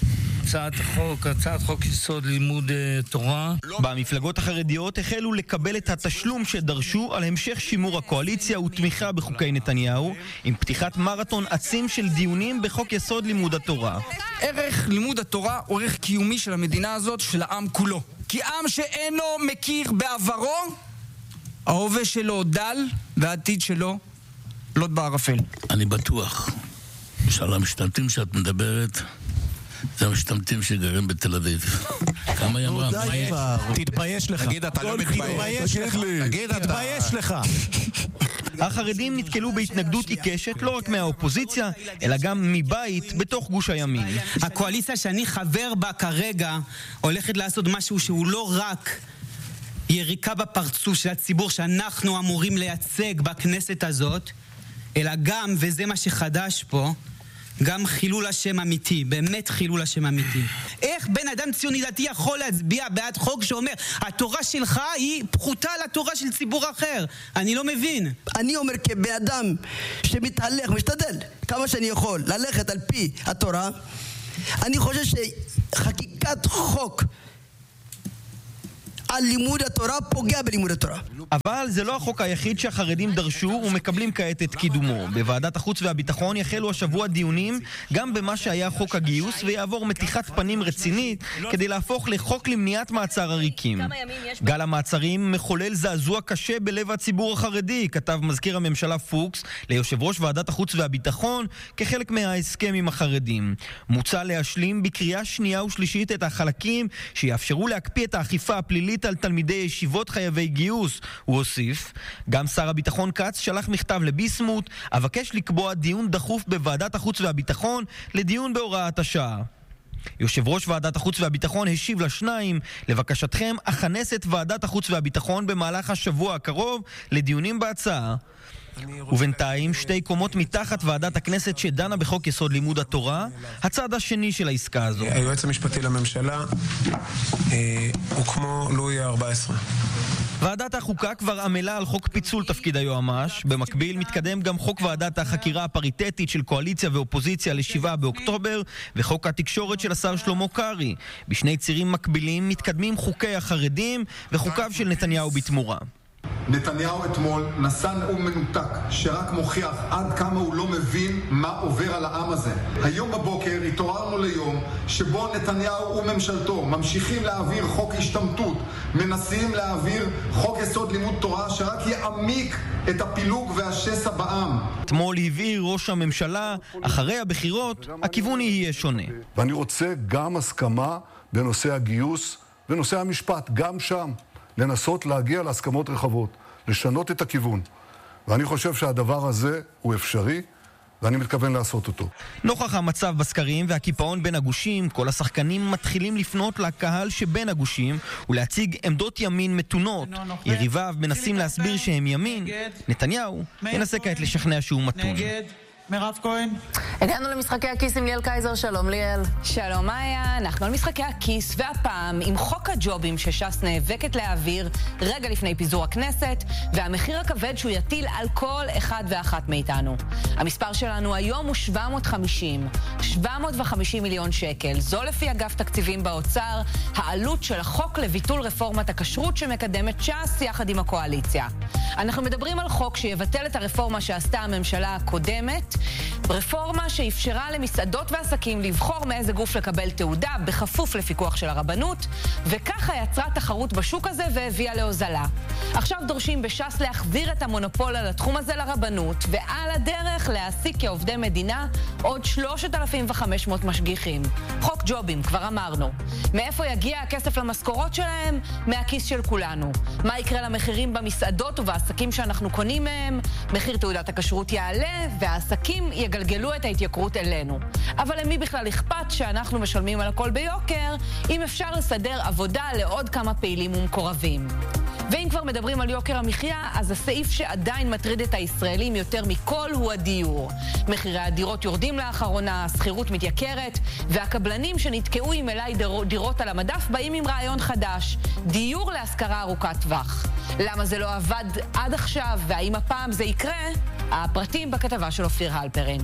הצעת חוק יסוד לימוד תורה. במפלגות החרדיות החלו לקבל את התשלום שדרשו על המשך שימור הקואליציה ותמיכה בחוקי נתניהו, עם פתיחת מרתון עצים של דיונים בחוק יסוד לימוד התורה. ערך לימוד התורה הוא ערך קיומי של המדינה הזאת, של העם כולו. כי עם שאינו מכיר בעברו, ההווה שלו דל והעתיד שלו לוט בערפל. אני בטוח שעל המשתמטים שאת מדברת, זה המשתמטים שגרים בתל אביב. כמה היא אמרה? תתבייש לך. תגיד, אתה לא מתבייש? תתבייש לך. החרדים נתקלו בהתנגדות עיקשת לא רק מהאופוזיציה, אלא גם מבית בתוך גוש הימין. הקואליציה שאני חבר בה כרגע הולכת לעשות משהו שהוא לא רק יריקה בפרצוף של הציבור שאנחנו אמורים לייצג בכנסת הזאת, אלא גם, וזה מה שחדש פה, גם חילול השם אמיתי, באמת חילול השם אמיתי. איך בן אדם ציוני דתי יכול להצביע בעד חוק שאומר התורה שלך היא פחותה לתורה של ציבור אחר? אני לא מבין. אני אומר כבן אדם שמתהלך, משתדל כמה שאני יכול ללכת על פי התורה, אני חושב שחקיקת חוק על לימוד התורה פוגע בלימוד התורה. אבל זה לא החוק היחיד שהחרדים דרשו ומקבלים כעת את קידומו. בוועדת החוץ והביטחון יחלו השבוע דיונים גם במה שהיה חוק הגיוס ויעבור מתיחת פנים רצינית כדי להפוך לחוק למניעת מעצר עריקים. גל המעצרים מחולל זעזוע קשה בלב הציבור החרדי, כתב מזכיר הממשלה פוקס ליושב ראש ועדת החוץ והביטחון כחלק מההסכם עם החרדים. מוצע להשלים בקריאה שנייה ושלישית את החלקים שיאפשרו להקפיא את האכיפה הפלילית על תלמידי ישיבות חייבי גיוס. הוא הוסיף, גם שר הביטחון כץ שלח מכתב לביסמוט, אבקש לקבוע דיון דחוף בוועדת החוץ והביטחון לדיון בהוראת השעה. יושב ראש ועדת החוץ והביטחון השיב לשניים, לבקשתכם אכנס את ועדת החוץ והביטחון במהלך השבוע הקרוב לדיונים בהצעה. ובינתיים, שתי קומות מתחת ועדת הכנסת שדנה בחוק יסוד לימוד התורה, הצד השני של העסקה הזו. היועץ המשפטי לממשלה הוא כמו לואי ה-14. ועדת החוקה כבר עמלה על חוק פיצול תפקיד היועמ"ש. במקביל מתקדם גם חוק ועדת החקירה הפריטטית של קואליציה ואופוזיציה ל7 באוקטובר וחוק התקשורת של השר שלמה קרעי. בשני צירים מקבילים מתקדמים חוקי החרדים וחוקיו של נתניהו בתמורה. נתניהו אתמול נשא נאום מנותק שרק מוכיח עד כמה הוא לא מבין מה עובר על העם הזה. היום בבוקר התעוררנו ליום שבו נתניהו וממשלתו ממשיכים להעביר חוק השתמטות, מנסים להעביר חוק יסוד לימוד תורה שרק יעמיק את הפילוג והשסע בעם. אתמול הבהיר ראש הממשלה, אחרי הבחירות הכיוון יהיה שונה. ואני רוצה גם הסכמה בנושא הגיוס ונושא המשפט, גם שם. לנסות להגיע להסכמות רחבות, לשנות את הכיוון. ואני חושב שהדבר הזה הוא אפשרי, ואני מתכוון לעשות אותו. נוכח המצב בסקרים והקיפאון בין הגושים, כל השחקנים מתחילים לפנות לקהל שבין הגושים ולהציג עמדות ימין מתונות. יריביו מנסים להסביר שהם ימין. נתניהו מנסה כעת לשכנע שהוא מתון. מירב כהן. הגענו למשחקי הכיס עם ליאל קייזר, שלום ליאל. שלום מאיה, אנחנו על משחקי הכיס, והפעם עם חוק הג'ובים שש"ס נאבקת להעביר רגע לפני פיזור הכנסת, והמחיר הכבד שהוא יטיל על כל אחד ואחת מאיתנו. המספר שלנו היום הוא 750 מיליון שקל. זו לפי אגף תקציבים באוצר, העלות של החוק לביטול רפורמת הכשרות שמקדמת ש"ס יחד עם הקואליציה. אנחנו מדברים על חוק שיבטל את הרפורמה שעשתה הממשלה הקודמת, רפורמה שאפשרה למסעדות ועסקים לבחור מאיזה גוף לקבל תעודה בכפוף לפיקוח של הרבנות, וככה יצרה תחרות בשוק הזה והביאה להוזלה. עכשיו דורשים בש"ס להחזיר את המונופול על התחום הזה לרבנות, ועל הדרך להעסיק כעובדי מדינה עוד 3,500 משגיחים. חוק ג'ובים, כבר אמרנו. מאיפה יגיע הכסף למשכורות שלהם? מהכיס של כולנו. מה יקרה למחירים במסעדות ובעסקים שאנחנו קונים מהם? מחיר תעודת הכשרות יעלה, והעסקים יגלגלו את ההתייקרות אלינו. אבל למי בכלל אכפת שאנחנו משלמים על הכל ביוקר, אם אפשר לסדר עבודה לעוד כמה פעילים ומקורבים. ואם כבר מדברים על יוקר המחיה, אז הסעיף שעדיין מטריד את הישראלים יותר מכל הוא הדיור. מחירי הדירות יורדים לאחרונה, השכירות מתייקרת, והקבלנים שנתקעו עם מלאי דירות על המדף באים עם רעיון חדש, דיור להשכרה ארוכת טווח. למה זה לא עבד עד עכשיו, והאם הפעם זה יקרה? הפרטים בכתבה של אופיר הלפרין.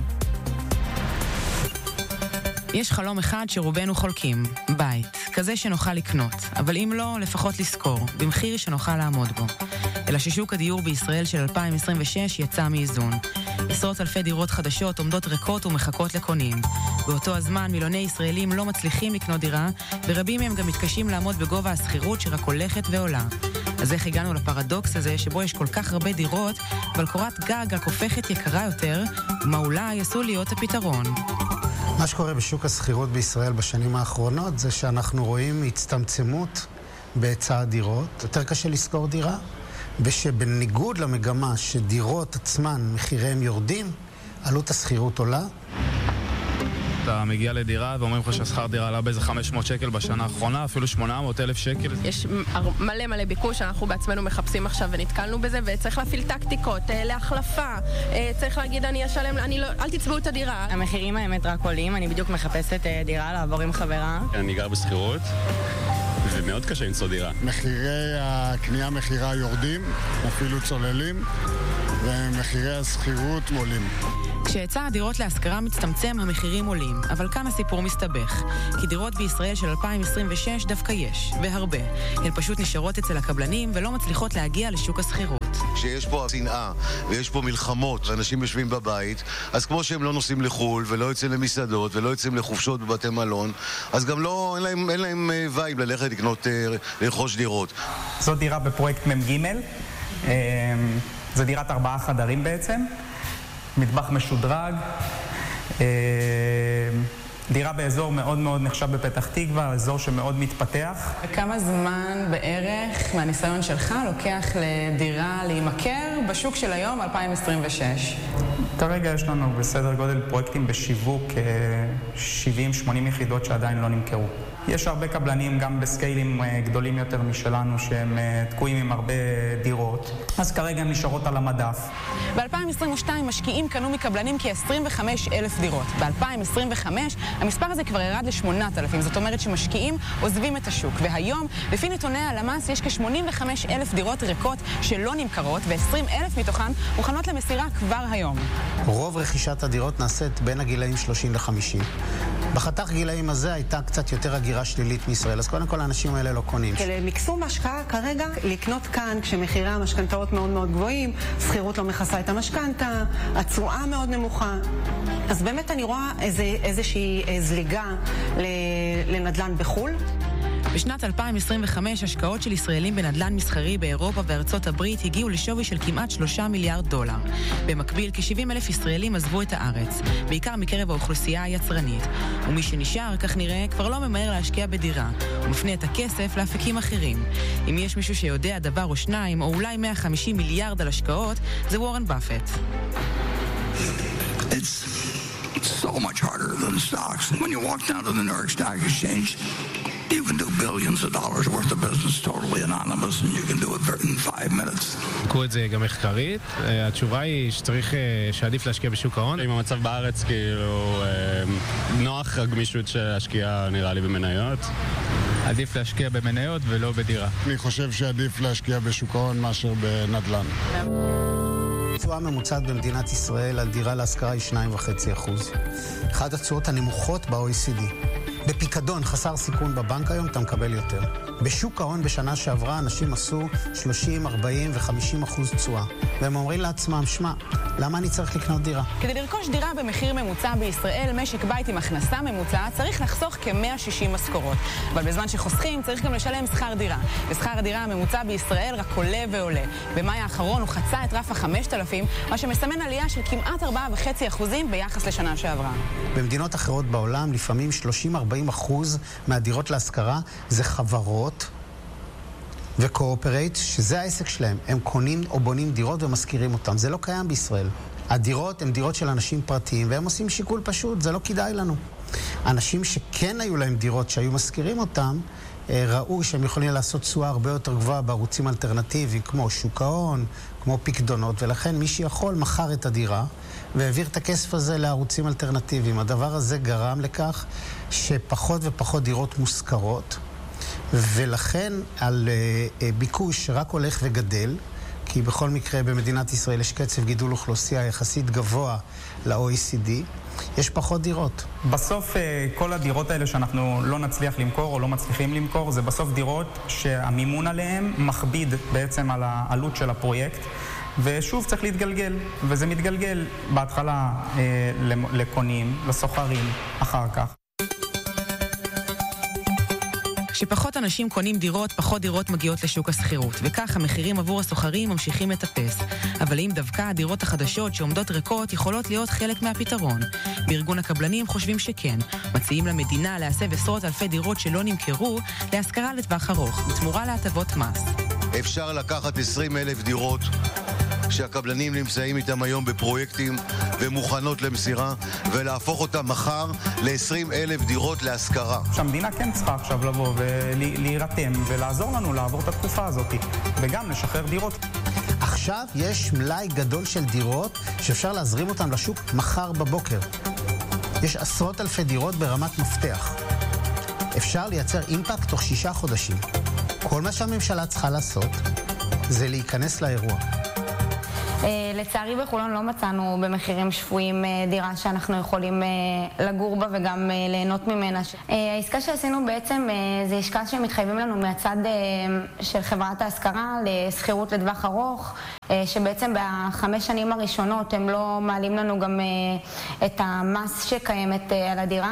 יש חלום אחד שרובנו חולקים, בית, כזה שנוכל לקנות, אבל אם לא, לפחות לזכור, במחיר שנוכל לעמוד בו. אלא ששוק הדיור בישראל של 2026 יצא מאיזון. עשרות אלפי דירות חדשות עומדות ריקות ומחכות לקונים. באותו הזמן מיליוני ישראלים לא מצליחים לקנות דירה, ורבים מהם גם מתקשים לעמוד בגובה השכירות שרק הולכת ועולה. אז איך הגענו לפרדוקס הזה שבו יש כל כך הרבה דירות, אבל קורת גג רק הופכת יקרה יותר, ומה אולי עשו להיות הפתרון? מה שקורה בשוק השכירות בישראל בשנים האחרונות זה שאנחנו רואים הצטמצמות בהיצע הדירות. יותר קשה לשכור דירה, ושבניגוד למגמה שדירות עצמן מחיריהם יורדים, עלות השכירות עולה. אתה מגיע לדירה ואומרים לך שהשכר דירה עלה באיזה 500 שקל בשנה האחרונה, אפילו 800,000 שקל. יש מלא ביקוש, אנחנו בעצמנו מחפשים עכשיו ונתקלנו בזה, וצריך להפעיל טקטיקות, להחלפה, צריך להגיד אני אשלם, אל תצבעו את הדירה. המחירים האמת רק עולים, אני בדיוק מחפשת דירה לעבור עם חברה. אני גר בשכירות, ומאוד קשה למצוא דירה. מחירי הקנייה מחירה יורדים, אפילו צוללים, ומחירי השכירות עולים. כשהיצע הדירות להשכרה מצטמצם, המחירים עולים, אבל כאן הסיפור מסתבך. כי דירות בישראל של 2026 דווקא יש, והרבה. הן פשוט נשארות אצל הקבלנים ולא מצליחות להגיע לשוק השכירות. כשיש פה שנאה ויש פה מלחמות ואנשים יושבים בבית, אז כמו שהם לא נוסעים לחול ולא יוצאים למסעדות ולא יוצאים לחופשות בבתי מלון, אז גם לא, אין להם וייב ללכת לרכוש דירות. זו דירה בפרויקט מ"ג, זו דירת 4 חדרים בעצם, מטבח משודרג, דירה באזור מאוד מאוד נחשב בפתח תקווה, אזור שמאוד מתפתח. וכמה זמן בערך מהניסיון שלך לוקח לדירה להימכר בשוק של היום 2026? כרגע יש לנו בסדר גודל פרויקטים בשיווק 70-80 יחידות שעדיין לא נמכרו. יש הרבה קבלנים גם בסקיילים גדולים יותר משלנו שהם תקועים עם הרבה דירות, אז כרגע הם נשארות על המדף. ב-2022 משקיעים קנו מקבלנים כ-25,000 דירות. ב-2025 המספר הזה כבר ירד ל-8,000, זאת אומרת שמשקיעים עוזבים את השוק. והיום, לפי נתוני הלמ"ס, יש כ-85,000 דירות ריקות שלא נמכרות, ו-20,000 מתוכן מוכנות למסירה כבר היום. רוב רכישת הדירות נעשית בין הגילאים 30 ל-50. בחתך גילאים הזה הייתה קצת יותר הגירה שלילית מישראל, אז קודם כל האנשים האלה לא קונים. מקסום השקעה כרגע, לקנות כאן כשמחירי המשכנתאות מאוד מאוד גבוהים, שכירות לא מכסה את המשכנתה, התשואה מאוד נמוכה. אז באמת אני רואה איזושהי זליגה לנדל"ן בחול. בשנת 2025 השקעות של ישראלים בנדל"ן מסחרי באירופה וארצות הברית הגיעו לשווי של כמעט 3 מיליארד דולר. במקביל, כ-70,000 ישראלים עזבו את הארץ, בעיקר מקרב האוכלוסייה היצרנית. ומי שנשאר, כך נראה, כבר לא ממהר להשקיע בדירה. הוא מפנה את הכסף לאפיקים אחרים. אם יש מישהו שיודע דבר או שניים, או אולי 150 מיליארד על השקעות, זה וורן באפט. It's so much harder than stocks. When you walk down to the New York Stock Exchange, you can do billions of dollars worth of business totally anonymous, and you can do it in 5 minutes. בדקו את זה גם מחקרית. התשובה היא שעדיף להשקיע בשוק ההון. עם המצב בארץ, כאילו, נוח הגמישות של להשקיע, נראה לי, במניות. עדיף להשקיע במניות ולא בדירה. אני חושב שעדיף להשקיע בשוק ההון מאשר בנדל"ן. התשואה הממוצעת במדינת ישראל על דירה להשכרה היא 2.5%. אחת התשואות הנמוכות ב-OECD. בפיקדון חסר סיכון בבנק היום אתה מקבל יותר. בשוק ההון בשנה שעברה אנשים עשו 30, 40 ו-50% תשואה. והם אומרים לעצמם, שמע, למה אני צריך לקנות דירה? כדי לרכוש דירה במחיר ממוצע בישראל, משק בית עם הכנסה ממוצעת צריך לחסוך כ-160 משכורות. אבל בזמן שחוסכים צריך גם לשלם שכר דירה. ושכר הדירה הממוצע בישראל רק עולה ועולה. במאי האחרון הוא חצה את רף ה-5,000, מה שמסמן עלייה של כמעט 4.5% ביחס לשנה שעברה. במדינות אחרות בעולם לפעמים 30-40% מהדירות להשכרה זה חברות וקואופרייט, שזה העסק שלהם. הם קונים או בונים דירות ומשכירים אותם. זה לא קיים בישראל. הדירות הן דירות של אנשים פרטיים, והם עושים שיקול פשוט, זה לא כדאי לנו. אנשים שכן היו להם דירות שהיו משכירים אותם, ראו שהם יכולים לעשות תשואה הרבה יותר גבוהה בערוצים אלטרנטיביים, כמו שוק ההון, כמו פקדונות, ולכן מי שיכול מכר את הדירה, והעביר את הכסף הזה לערוצים אלטרנטיביים. הדבר הזה גרם לכך שפחות ופחות דירות מושכרות, ולכן על ביקוש שרק הולך וגדל, כי בכל מקרה במדינת ישראל יש קצב גידול אוכלוסייה יחסית גבוה ל-OECD, יש פחות דירות. בסוף כל הדירות האלה שאנחנו לא נצליח למכור או לא מצליחים למכור, זה בסוף דירות שהמימון עליהן מכביד בעצם על העלות של הפרויקט, ושוב צריך להתגלגל, וזה מתגלגל בהתחלה לקונים, לסוחרים, אחר כך. כשפחות אנשים קונים דירות, פחות דירות מגיעות לשוק השכירות, וכך המחירים עבור הסוחרים ממשיכים לטפס. אבל אם דווקא הדירות החדשות שעומדות ריקות יכולות להיות חלק מהפתרון. בארגון הקבלנים חושבים שכן. מציעים למדינה להסב עשרות אלפי דירות שלא נמכרו להשכרה לטווח ארוך, בתמורה להטבות מס. אפשר לקחת 20,000 דירות שהקבלנים נמצאים איתם היום בפרויקטים ומוכנות למסירה, ולהפוך אותם מחר ל-20,000 דירות להשכרה. שהמדינה כן צריכה עכשיו לבוא ולהירתם ולעזור לנו לעבור את התקופה הזאת, וגם לשחרר דירות. עכשיו יש מלאי גדול של דירות שאפשר להזרים אותן לשוק מחר בבוקר. יש עשרות אלפי דירות ברמת מפתח. אפשר לייצר אימפקט תוך 6 חודשים. כל מה שהממשלה צריכה לעשות זה להיכנס לאירוע. לצערי בחולון לא מצאנו במחירים שפויים דירה שאנחנו יכולים לגור בה וגם ליהנות ממנה. העסקה שעשינו בעצם זה עסקה שמתחייבים לנו מהצד של חברת ההשכרה לסחירות לטווח ארוך, שבעצם ב5 שנים הראשונות הם לא מעלים לנו גם את המס שקיימת על הדירה,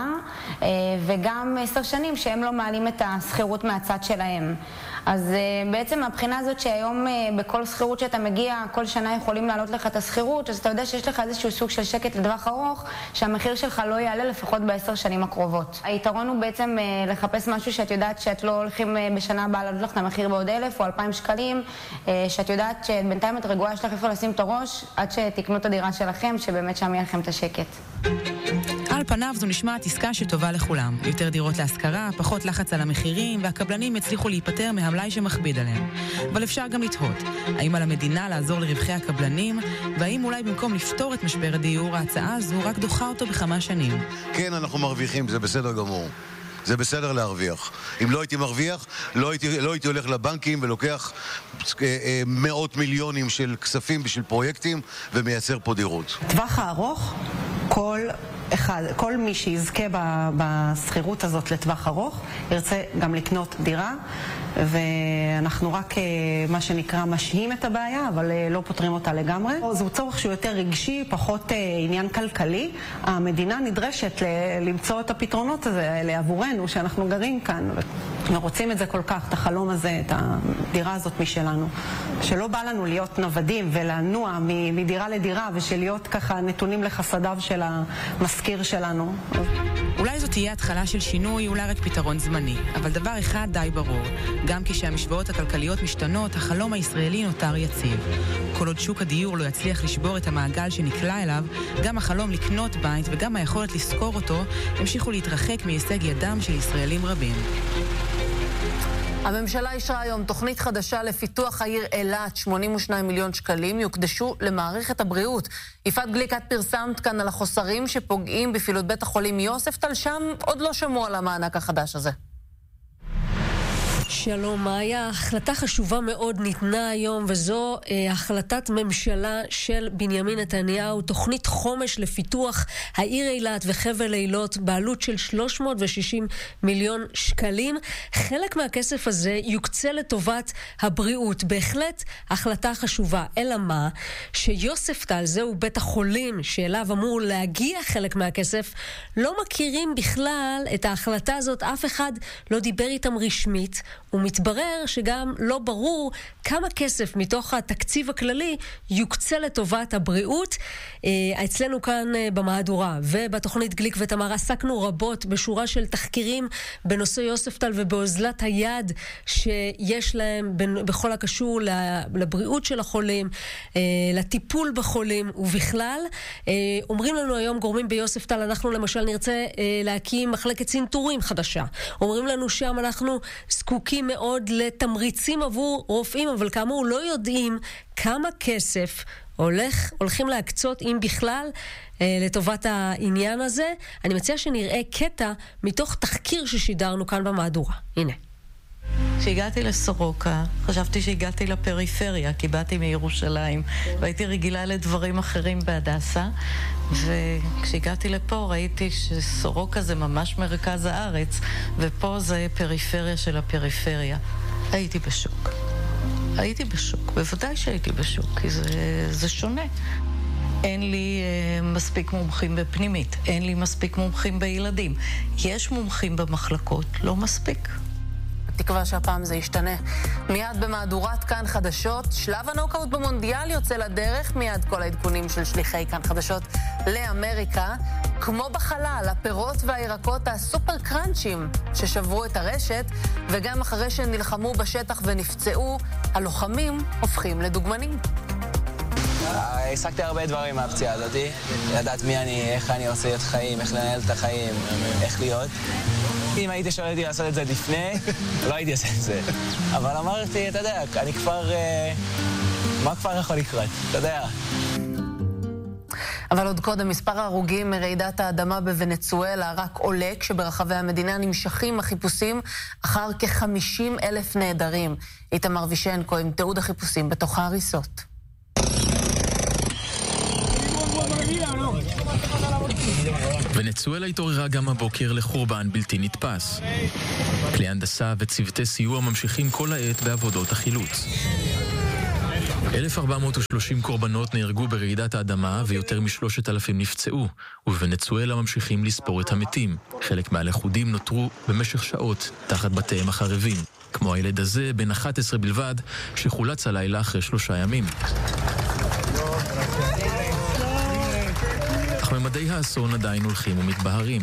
וגם 10 שנים שהם לא מעלים את הסחירות מהצד שלהם. אז בעצם מהבחינה הזאת שהיום בכל סחירות שאתה מגיע, כל שנה יכולים לעלות לך את הסחירות, אז אתה יודע שיש לך איזשהו סוג של שקט לטווח ארוך, שהמחיר שלך לא יעלה לפחות ב10 שנים הקרובות. היתרון הוא בעצם לחפש משהו שאת יודעת שאת לא הולכים בשנה הבאה לעלות לך את המחיר בעוד 1,000 או 2,000 שקלים, שאת יודעת שבינתיים את רגועה, יש לך איפה לשים את הראש, עד שתקנו את הדירה שלכם, שבאמת שם יהיה לכם את השקט. על פניו זו נשמעת עסקה שטובה לכולם. יותר דירות להשכרה, פחות לחץ על המחירים, והקבלנים הצליחו להיפטר מהמלאי שמכביד עליהם. אבל אפשר גם לתהות, האם על המדינה לעזור לרווחי הקבלנים, והאם אולי במקום לפתור את משבר הדיור, ההצעה הזו רק דוחה אותו ב5 שנים. כן, אנחנו מרוויחים, זה בסדר גמור. זה בסדר להרוויח. אם לא הייתי מרוויח, לא הייתי הולך לבנקים ולוקח מאות מיליונים של כספים בשביל פרויקטים ומייצר פה דירות. טווח הארוך, כל מי שיזכה בסחירות הזאת לטווח ארוך ירצה גם לקנות דירה, ואנחנו רק מה שנקרא משהים את הבעיה, אבל לא פותרים אותה לגמרי. זהו צורך שהוא יותר רגשי, פחות עניין כלכלי. המדינה נדרשת למצוא את הפתרונות האלה עבורנו, שאנחנו גרים כאן ורוצים את זה כל כך, את החלום הזה, את הדירה הזאת משלנו. שלא בא לנו להיות נוודים ולנוע מדירה לדירה, ושלהיות ככה נתונים לחסדיו של המזכיר שלנו. אולי זאת תהיה התחלה של שינוי, אולי רק פתרון זמני. אבל דבר אחד די ברור, גם כשהמשוואות הכלכליות משתנות, החלום הישראלי נותר יציב. כל עוד שוק הדיור לא יצליח לשבור את המעגל שנקלע אליו, גם החלום לקנות בית וגם היכולת לשכור אותו, המשיכו להתרחק מהישג ידם של ישראלים רבים. הממשלה אישרה היום תוכנית חדשה לפיתוח העיר אילת. 82 מיליון שקלים יוקדשו למערכת הבריאות. יפעת גליק, את פרסמת כאן על החוסרים שפוגעים בפעילות בית החולים יוספטל, שם עוד לא שמעו על המענק החדש הזה. שלום מאיה, החלטה חשובה מאוד ניתנה היום, וזו החלטת ממשלה של בנימין נתניהו, תוכנית חומש לפיתוח העיר אילת וחבל אילות בעלות של 360 מיליון שקלים. חלק מהכסף הזה יוקצה לטובת הבריאות. בהחלט החלטה חשובה, אלא מה? שיוספטל, זהו בית החולים שאליו אמור להגיע חלק מהכסף, לא מכירים בכלל את ההחלטה הזאת, אף אחד לא דיבר איתם רשמית, ומתברר שגם לא ברור כמה כסף מתוך התקציב הכללי יוקצה לטובת הבריאות. אצלנו כאן במהדורה ובתוכנית גליק ותמר עסקנו רבות בשורה של תחקירים בנושא יוספטל ובאוזלת היד שיש להם בכל הקשור לבריאות של החולים, לטיפול בחולים ובכלל. אומרים לנו היום גורמים ביוספטל, אנחנו למשל נרצה להקים מחלקת צנתורים חדשה. אומרים לנו שם אנחנו זקוקים מאוד לתמריצים עבור רופאים, אבל כאמור לא יודעים כמה כסף הולכים להקצות, אם בכלל, לטובת העניין הזה. אני מציעה שנראה קטע מתוך תחקיר ששידרנו כאן במהדורה. הנה. כשהגעתי לסורוקה, חשבתי שהגעתי לפריפריה, כי באתי מירושלים, והייתי רגילה לדברים אחרים בהדסה, וכשהגעתי לפה ראיתי שסורוקה זה ממש מרכז הארץ, ופה זה פריפריה של הפריפריה. הייתי בשוק. הייתי בשוק, בוודאי שהייתי בשוק, כי זה שונה. אין לי מספיק מומחים בפנימית, אין לי מספיק מומחים בילדים. יש מומחים במחלקות, לא מספיק. תקווה שהפעם זה ישתנה. מיד במהדורת כאן חדשות, שלב הנוקאוט במונדיאל יוצא לדרך, מיד כל העדכונים של שליחי כאן חדשות לאמריקה. כמו בחלל, הפירות והירקות הסופר קרנצ'ים ששברו את הרשת, וגם אחרי שנלחמו בשטח ונפצעו, הלוחמים הופכים לדוגמנים. השגתי הרבה דברים מהפציעה הזאת, לדעת מי אני, איך אני עושה את חיים, איך לנהל את החיים, איך להיות. אם הייתי שואל אותי לעשות את זה לפני, לא הייתי עושה את זה. אבל אמרתי, אתה יודע, אני כבר... מה כבר יכול לקרות? אתה יודע. אבל עוד קודם, מספר ההרוגים מרעידת האדמה בוונצואלה רק עולה, כשברחבי המדינה נמשכים החיפושים אחר כ-50,000 נעדרים. איתמר וישנקו עם תיעוד החיפושים בתוך ההריסות. ונצואלה התעוררה גם הבוקר לחורבן בלתי נתפס. כלי הנדסה וצוותי סיוע ממשיכים כל העת בעבודות החילוץ. 1,430 קורבנות נהרגו ברעידת האדמה ויותר מ3,000 נפצעו, ובוונצואלה ממשיכים לספור את המתים. חלק מהלכודים נותרו במשך שעות תחת בתיהם החרבים, כמו הילד הזה בן 11 בלבד שחולץ הלילה אחרי 3 ימים. אך ממדי האסון עדיין הולכים ומתבהרים.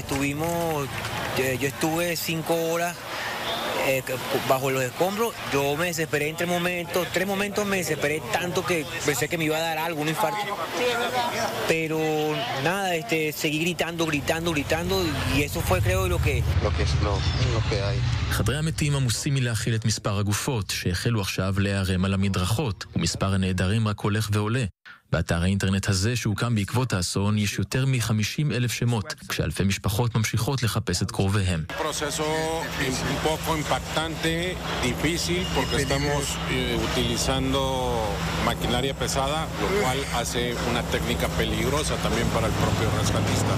bajo los escombros, yo me desesperé en 3 momentos me desesperé tanto que pensé que me iba a dar algo, un infarto. Pero nada, seguí gritando y eso fue creo lo que hay. חדרי המתים עמוסים מלהכיל את מספר הגופות שהחלו עכשיו להיערם על המדרכות, ומספר הנעדרים רק הולך ועולה. באתר האינטרנט הזה שהוקם בעקבות האסון יש יותר מ-50,000 שמות, כשאלפי משפחות ממשיכות לחפש את קרוביהם. proceso un poco impactante, difícil, porque estamos utilizando maquinaria pesada, lo cual hace una técnica peligrosa también para el propio rescatista.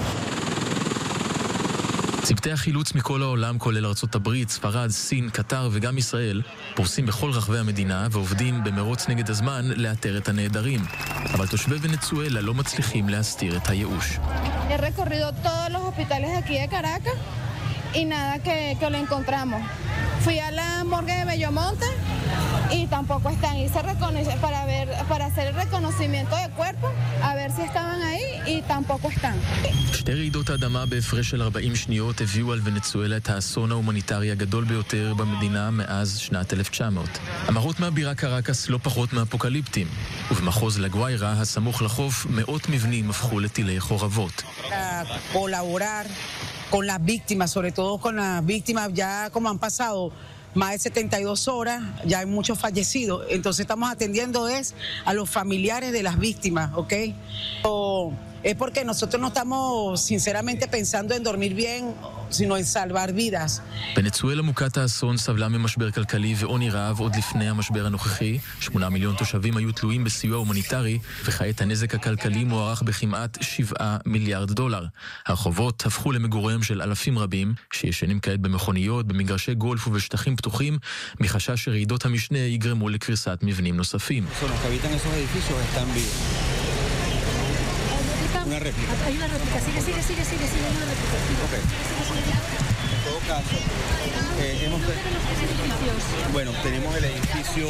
צוותי החילוץ מכל העולם, כולל ארצות הברית, ספרד, סין, קטר וגם ישראל, פורסים בכל רחבי המדינה ועובדים במרוץ נגד הזמן לאתר את הנעדרים. אבל תושבי ונצואלה לא מצליחים להסתיר את הייאוש. He recorrido todos los hospitales aquí de Caracas y nada que lo encontramos. Fui a la morgue de Bellomonte y tampoco están. Hice para hacer el reconocimiento de cuerpo, a ver si estaban ahí y tampoco están. שתי רעידות האדמה בהפרש של 40 שניות הביאו על ונצואלה את האסון ההומניטרי הגדול ביותר במדינה מאז שנת 1900. המראות מהבירה קרקס לא פחות מאפוקליפטיים, ובמחוז לגוויירה הסמוך לחוף מאות מבנים הפכו לטילי חורבות. Colaborar con las víctimas, sobre todo con las víctimas, ya como han pasado más de 72 horas, ya hay muchos fallecidos, entonces estamos atendiendo a los familiares de las víctimas, ¿ok? Es porque nosotros no estamos sinceramente pensando en dormir bien, sino en salvar vidas. ונצואלה מוכת האסון סבלה ממשבר כלכלי ועוני רעב עוד לפני המשבר הנוכחי. 8 מיליון תושבים היו תלויים בסיוע הומניטרי, וכעת הנזק הכלכלי מוערך בכמעט $7 מיליארד. הרחובות הפכו למגוריהם של אלפים רבים, שישנים כעת במכוניות, במגרשי גולף ובשטחים פתוחים, מחשש שרעידות המשנה יגרמו לקריסת מבנים נוספים. Una réplica. Hay una réplica. Sigue. Hay una réplica. Ok. En todo caso, bueno, tenemos el edificio...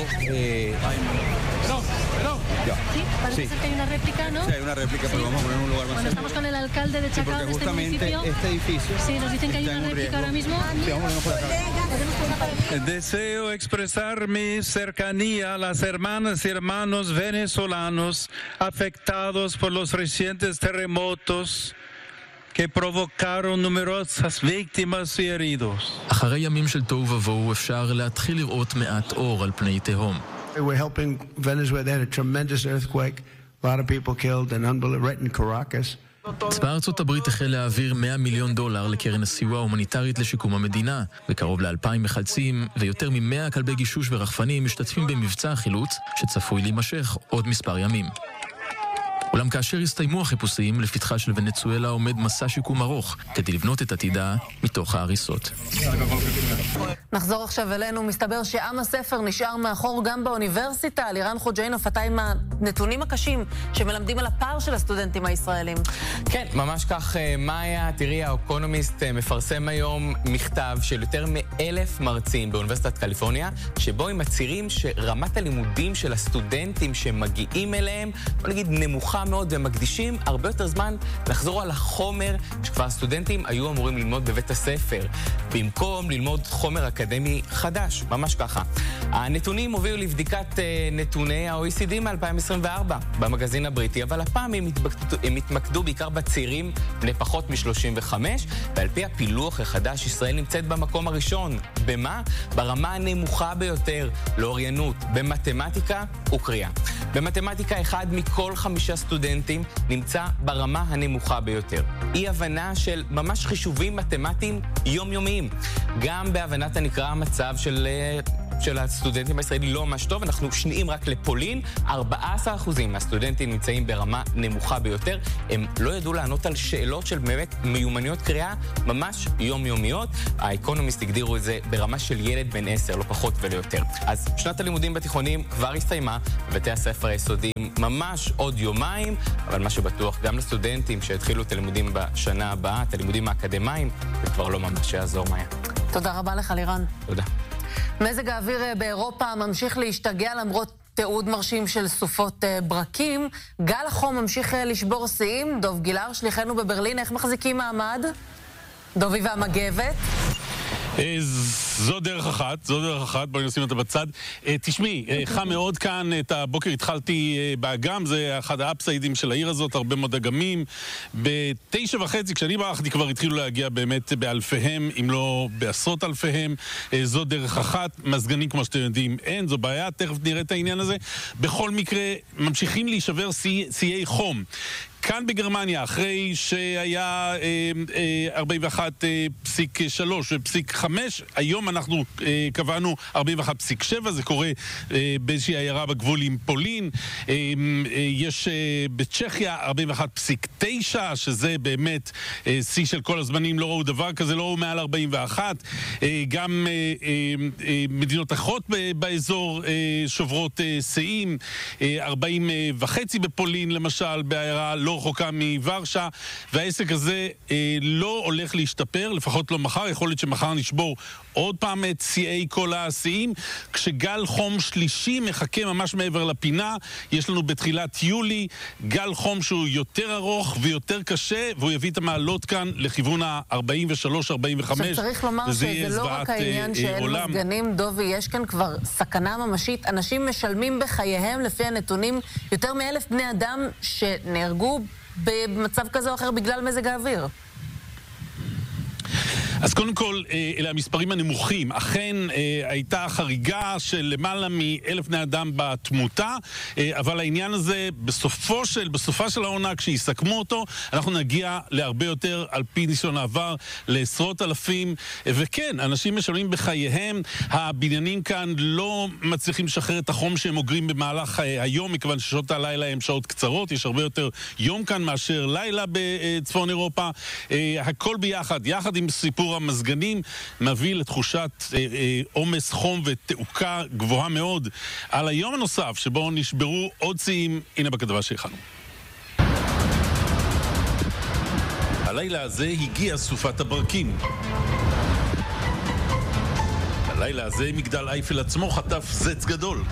Ya. Sí, parece ser que hay una réplica, ¿no? Sí, hay una réplica, pero vamos a poner en un lugar más seguro. Estamos con el alcalde de Chacao, de este municipio. Este edificio... Sí, nos dicen que hay una réplica ahora mismo. Sí, vamos a ponernos por acá. Deseo expresar mi cercanía a las hermanas y hermanos venezolanos afectados por los recientes terremotos que provocaron numerosas víctimas y heridos. אחרי ימים של תוהו ובוהו אפשר להתחיל לראות מעט אור על פני תהום. We're helping Venezuela. They had a tremendous earthquake. A lot of people killed and unbelievable right in Caracas. צבא ארצות הברית החל להעביר $100 מיליון לקרן הסיוע ההומניטרית לשיקום המדינה, וקרוב ל2,000 מחלצים ויותר מ100 כלבי גישוש ורחפנים משתתפים במבצע החילוץ שצפוי להימשך עוד מספר ימים. אולם כאשר הסתיימו החיפושים, לפתחה של ונצואלה עומד מסע שיקום ארוך כדי לבנות את עתידה מתוך ההריסות. נחזור עכשיו אלינו. מסתבר שעם הספר נשאר מאחור גם באוניברסיטה. לירן חוג'יינוף, אתה עם הנתונים הקשים שמלמדים על הפער של הסטודנטים הישראלים. כן, ממש כך. מאיה, תראי, האקונומיסט מפרסם היום מכתב של יותר מ1,000 מרצים באוניברסיטת קליפורניה, שבו הם מצהירים שרמת הלימודים של הסטודנטים שמגיעים אליהם, בוא נגיד, נמוכה נמוכה מאוד, ומקדישים הרבה יותר זמן לחזור על החומר שכבר הסטודנטים היו אמורים ללמוד בבית הספר, במקום ללמוד חומר אקדמי חדש, ממש ככה. הנתונים הובילו לבדיקת נתוני ה-OECD מ-2024 במגזין הבריטי, אבל הפעם הם התמקדו בעיקר בצעירים בני פחות מ-35, ועל פי הפילוח החדש, ישראל נמצאת במקום הראשון. במה? ברמה הנמוכה ביותר לאוריינות, במתמטיקה וקריאה. במתמטיקה 1 מכל 5 סטודנטים נמצא ברמה הנמוכה ביותר. אי הבנה של ממש חישובים מתמטיים יומיומיים. גם בהבנת הנקרא המצב של הסטודנטים הישראלים לא ממש טוב, אנחנו שניים רק לפולין, 14% מהסטודנטים נמצאים ברמה נמוכה ביותר, הם לא ידעו לענות על שאלות של באמת מיומנויות קריאה ממש יומיומיות, האקונומיסט הגדירו את זה ברמה של ילד בן 10, לא פחות ולא יותר. אז שנת הלימודים בתיכונים כבר הסתיימה, בבתי הספר היסודיים ממש עוד יומיים, אבל מה שבטוח גם לסטודנטים שהתחילו את הלימודים בשנה הבאה, את הלימודים האקדמיים, זה כבר לא ממש יעזור מאיה. תודה רבה לך לירן. תודה. מזג האוויר באירופה ממשיך להשתגע למרות תיעוד מרשים של סופות ברקים. גל החום ממשיך לשבור שיאים. דוב גילר, שליחנו בברלין, איך מחזיקים מעמד? דובי והמגבת? זו דרך אחת, בואי נשים אותה בצד. תשמעי, חם מאוד כאן, את הבוקר התחלתי באגם, זה אחד האפסיידים של העיר הזאת, הרבה מאוד אגמים. ב9:30, כשאני ברחתי, כבר התחילו להגיע באמת באלפיהם, אם לא בעשרות אלפיהם. זו דרך אחת, מזגנים כמו שאתם יודעים אין, זו בעיה, תכף נראה את העניין הזה. בכל מקרה, ממשיכים להישבר שיאי חום. כאן בגרמניה, אחרי שהיה 41.3 ו.5, היום אנחנו קבענו 41.7, זה קורה באיזושהי עיירה בגבול עם פולין. יש בצ'כיה 41.9, שזה באמת שיא של כל הזמנים, לא ראו דבר כזה, לא ראו מעל 41. גם מדינות אחרות באזור שוברות שיאים, 40.5 בפולין למשל, בעיירה לא רחוקה מוורשה, והעסק הזה לא הולך להשתפר, לפחות לא מחר, יכול להיות שמחר נשבור עוד פעם את שיאי כל השיאים, כשגל חום שלישי מחכה ממש מעבר לפינה. יש לנו בתחילת יולי גל חום שהוא יותר ארוך ויותר קשה, והוא יביא את המעלות כאן לכיוון ה-43-45. עכשיו צריך לומר שזה לא רק העניין שאין מזגנים, דובי, יש כאן כבר סכנה ממשית. אנשים משלמים בחייהם לפי הנתונים, יותר מ1,000 בני אדם שנהרגו במצב כזה או אחר בגלל מזג האוויר. אז קודם כל, אלה המספרים הנמוכים. אכן הייתה חריגה של למעלה מ1,000 בני אדם בתמותה, אבל העניין הזה בסופה של העונה, כשיסכמו אותו, אנחנו נגיע להרבה יותר, על פי ניסיון העבר, לעשרות אלפים. וכן, אנשים משלמים בחייהם. הבניינים כאן לא מצליחים לשחרר את החום שהם אוגרים במהלך היום, מכיוון ששעות הלילה הן שעות קצרות. יש הרבה יותר יום כאן מאשר לילה בצפון אירופה. הכל ביחד, יחד עם סיפור המזגנים, מביא לתחושת עומס חום ותעוקה גבוהה מאוד על היום הנוסף שבו נשברו עוד שיאים. הנה בכתבה שהכנו. הלילה הזה הגיעה סופת הברקים. הלילה הזה מגדל אייפל עצמו חטף זץ גדול.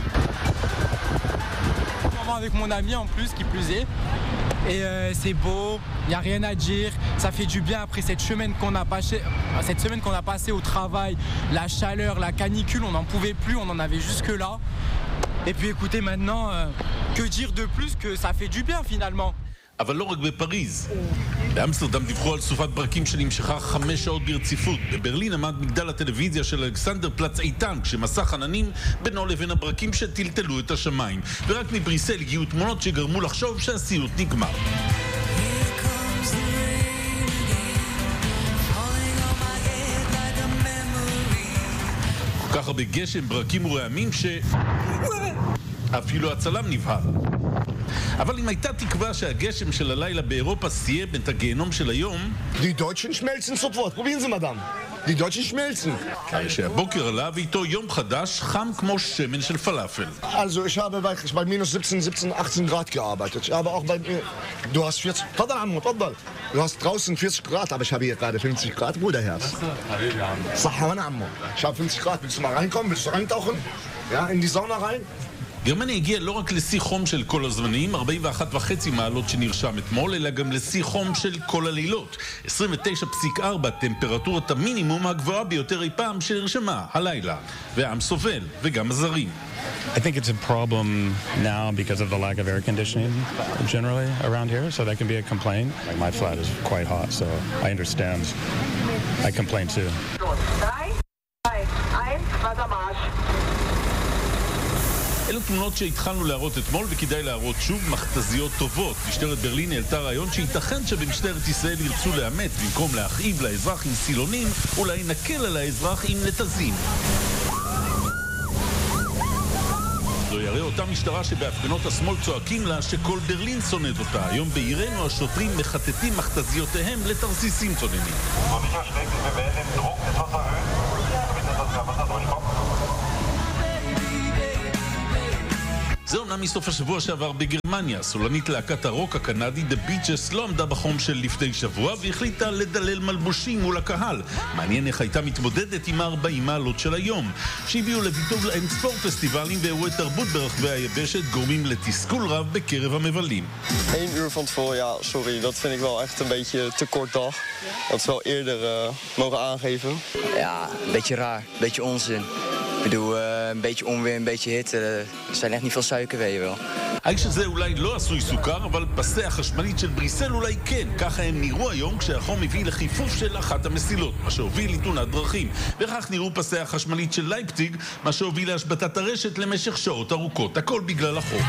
Avec mon ami en plus qui plus est et c'est beau, il n'y a rien à dire, ça fait du bien après cette semaine qu'on a passée au travail, la chaleur, la canicule, on n'en pouvait plus, on en avait jusque là. Et puis écoutez maintenant, que dire de plus que ça fait du bien finalement. אבל לא רק בפריז. באמסטרדם דיווחו על סופת ברקים שנמשכה 5 שעות ברציפות. בברלין עמד מגדל הטלוויזיה של אלכסנדר פלץ איתן, כשמסך עננים בינו לבין הברקים שטלטלו את השמיים. ורק מבריסל הגיעו תמונות שגרמו לחשוב שהסיוט נגמר. כל כך הרבה גשם, ברקים ורעמים אפילו הצלם נבהל. אבל אם הייתה תקווה שהגשם של הלילה באירופה סיים את הגיהנום של היום, Die Deutschen schmelzen sofort. Probieren Sie, Madame. Die Deutschen schmelzen. הרי שהבוקר עלה ואיתו יום חדש חם כמו שמן של פלאפל. Also, ich habe bei minus 17, 18 Grad gearbeitet. Ich habe auch bei... Du hast 40... Tadal, Ammo, tadal. Du hast draußen 40 Grad, aber ich habe hier gerade 50 Grad, Bruderherz. Sahawan, Ammo. Ich habe 50 Grad. Willst du mal reinkommen? Willst du reintauchen? Ja, in die Sauna rein? גרמניה הגיעה לא רק לשיא חום של כל הזמנים, 41.5 מעלות שנרשם אתמול, אלא גם לשיא חום של כל הלילות. 29.4 טמפרטורת המינימום הגבוהה ביותר אי פעם שנרשמה הלילה. והעם סובל, וגם הזרים. I think it's a problem now because of the lack of air conditioning generally around here, so that can be a complaint. Like my flat is quite hot, so I understand. I complain too. אלו תמונות שהתחלנו להראות אתמול וכדאי להראות שוב, מכתזיות טובות. משטרת ברלין העלתה רעיון שייתכן שבמשטרת ישראל ירצו לאמת במקום להכאיב לאזרח עם סילונים, אולי נקל על האזרח עם נתזים. זו יראה אותה משטרה שבהפגנות השמאל צועקים לה שכל ברלין שונאת אותה. היום בעירנו השוטרים מחטטים מכתזיותיהם לתרסיסים צוננים. זה אומנם מסוף השבוע שעבר בגרמניה. סולנית להקת הרוק הקנדי The Beaches לא עמדה בחום של לפני שבוע והחליטה לדלל מלבושים מול הקהל. מעניין איך הייתה מתמודדת עם 40 מעלות של היום, שהביאו לביטול אינספור פסטיבלים ואירועי תרבות ברחבי היבשת, גורמים לתסכול רב בקרב המבלים. 1 uur van tevoren, ja, sorry, dat vind ik wel echt een beetje te kort dag. Dat is wel eerder mogen aangeven. Ja, een beetje raar, een beetje onzin. Ik bedoel, een beetje onweer, een beetje hitte, er zijn echt niet veel suiker, weet je wel. האיש הזה אולי לא עשוי סוכר, אבל פסי החשמלית של בריסל אולי כן. ככה הם נראו היום כשהחום הביא לחיפוף של אחת המסילות, מה שהוביל לתאונת דרכים. וכך נראו פסי החשמלית של לייפציג, מה שהוביל להשבתת הרשת למשך שעות ארוכות. הכל בגלל החום.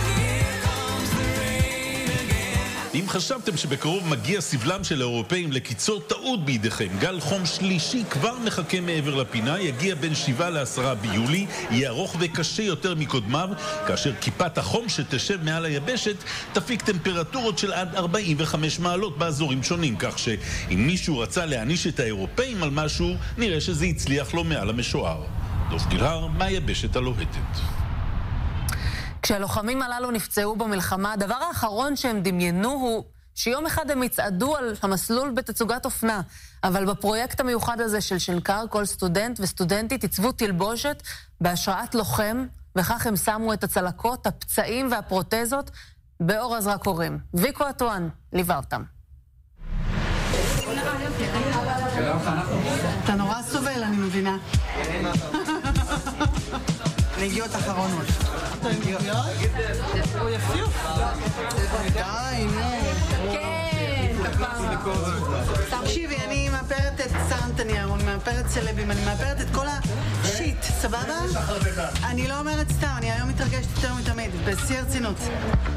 אם חשבתם שבקרוב מגיע סבלם של האירופאים לקיצור, טעות בידיכם. גל חום שלישי כבר מחכה מעבר לפינה, יגיע בין 7 ל-10 ביולי, יהיה ארוך וקשה יותר מקודמיו, כאשר כיפת החום שתשב מעל היבשת תפיק טמפרטורות של עד 45 מעלות באזורים שונים, כך שאם מישהו רצה להעניש את האירופאים על משהו, נראה שזה יצליח לו מעל המשוער. דוב גילהר, מהיבשת הלוהטת. כשהלוחמים הללו נפצעו במלחמה, הדבר האחרון שהם דמיינו הוא שיום אחד הם יצעדו על המסלול בתצוגת אופנה. אבל בפרויקט המיוחד הזה של שנקר, כל סטודנט וסטודנטית עיצבו תלבושת בהשראת לוחם, וכך הם שמו את הצלקות, הפצעים והפרוטזות באור הזרקורים. ויקו אטואן ליווה אותם. אתה נורא סובל, אני מבינה. נגיעות אחרונות. נגיעות? הוא יפיוף. די, נו. כן, כפר. תקשיבי, אני מאפרת את סנטניאר, אני מאפרת סלבים, אני מאפרת את כל השיט, סבבה? אני לא אומרת סתם, אני היום מתרגשת יותר מתמיד, בשיא הרצינות.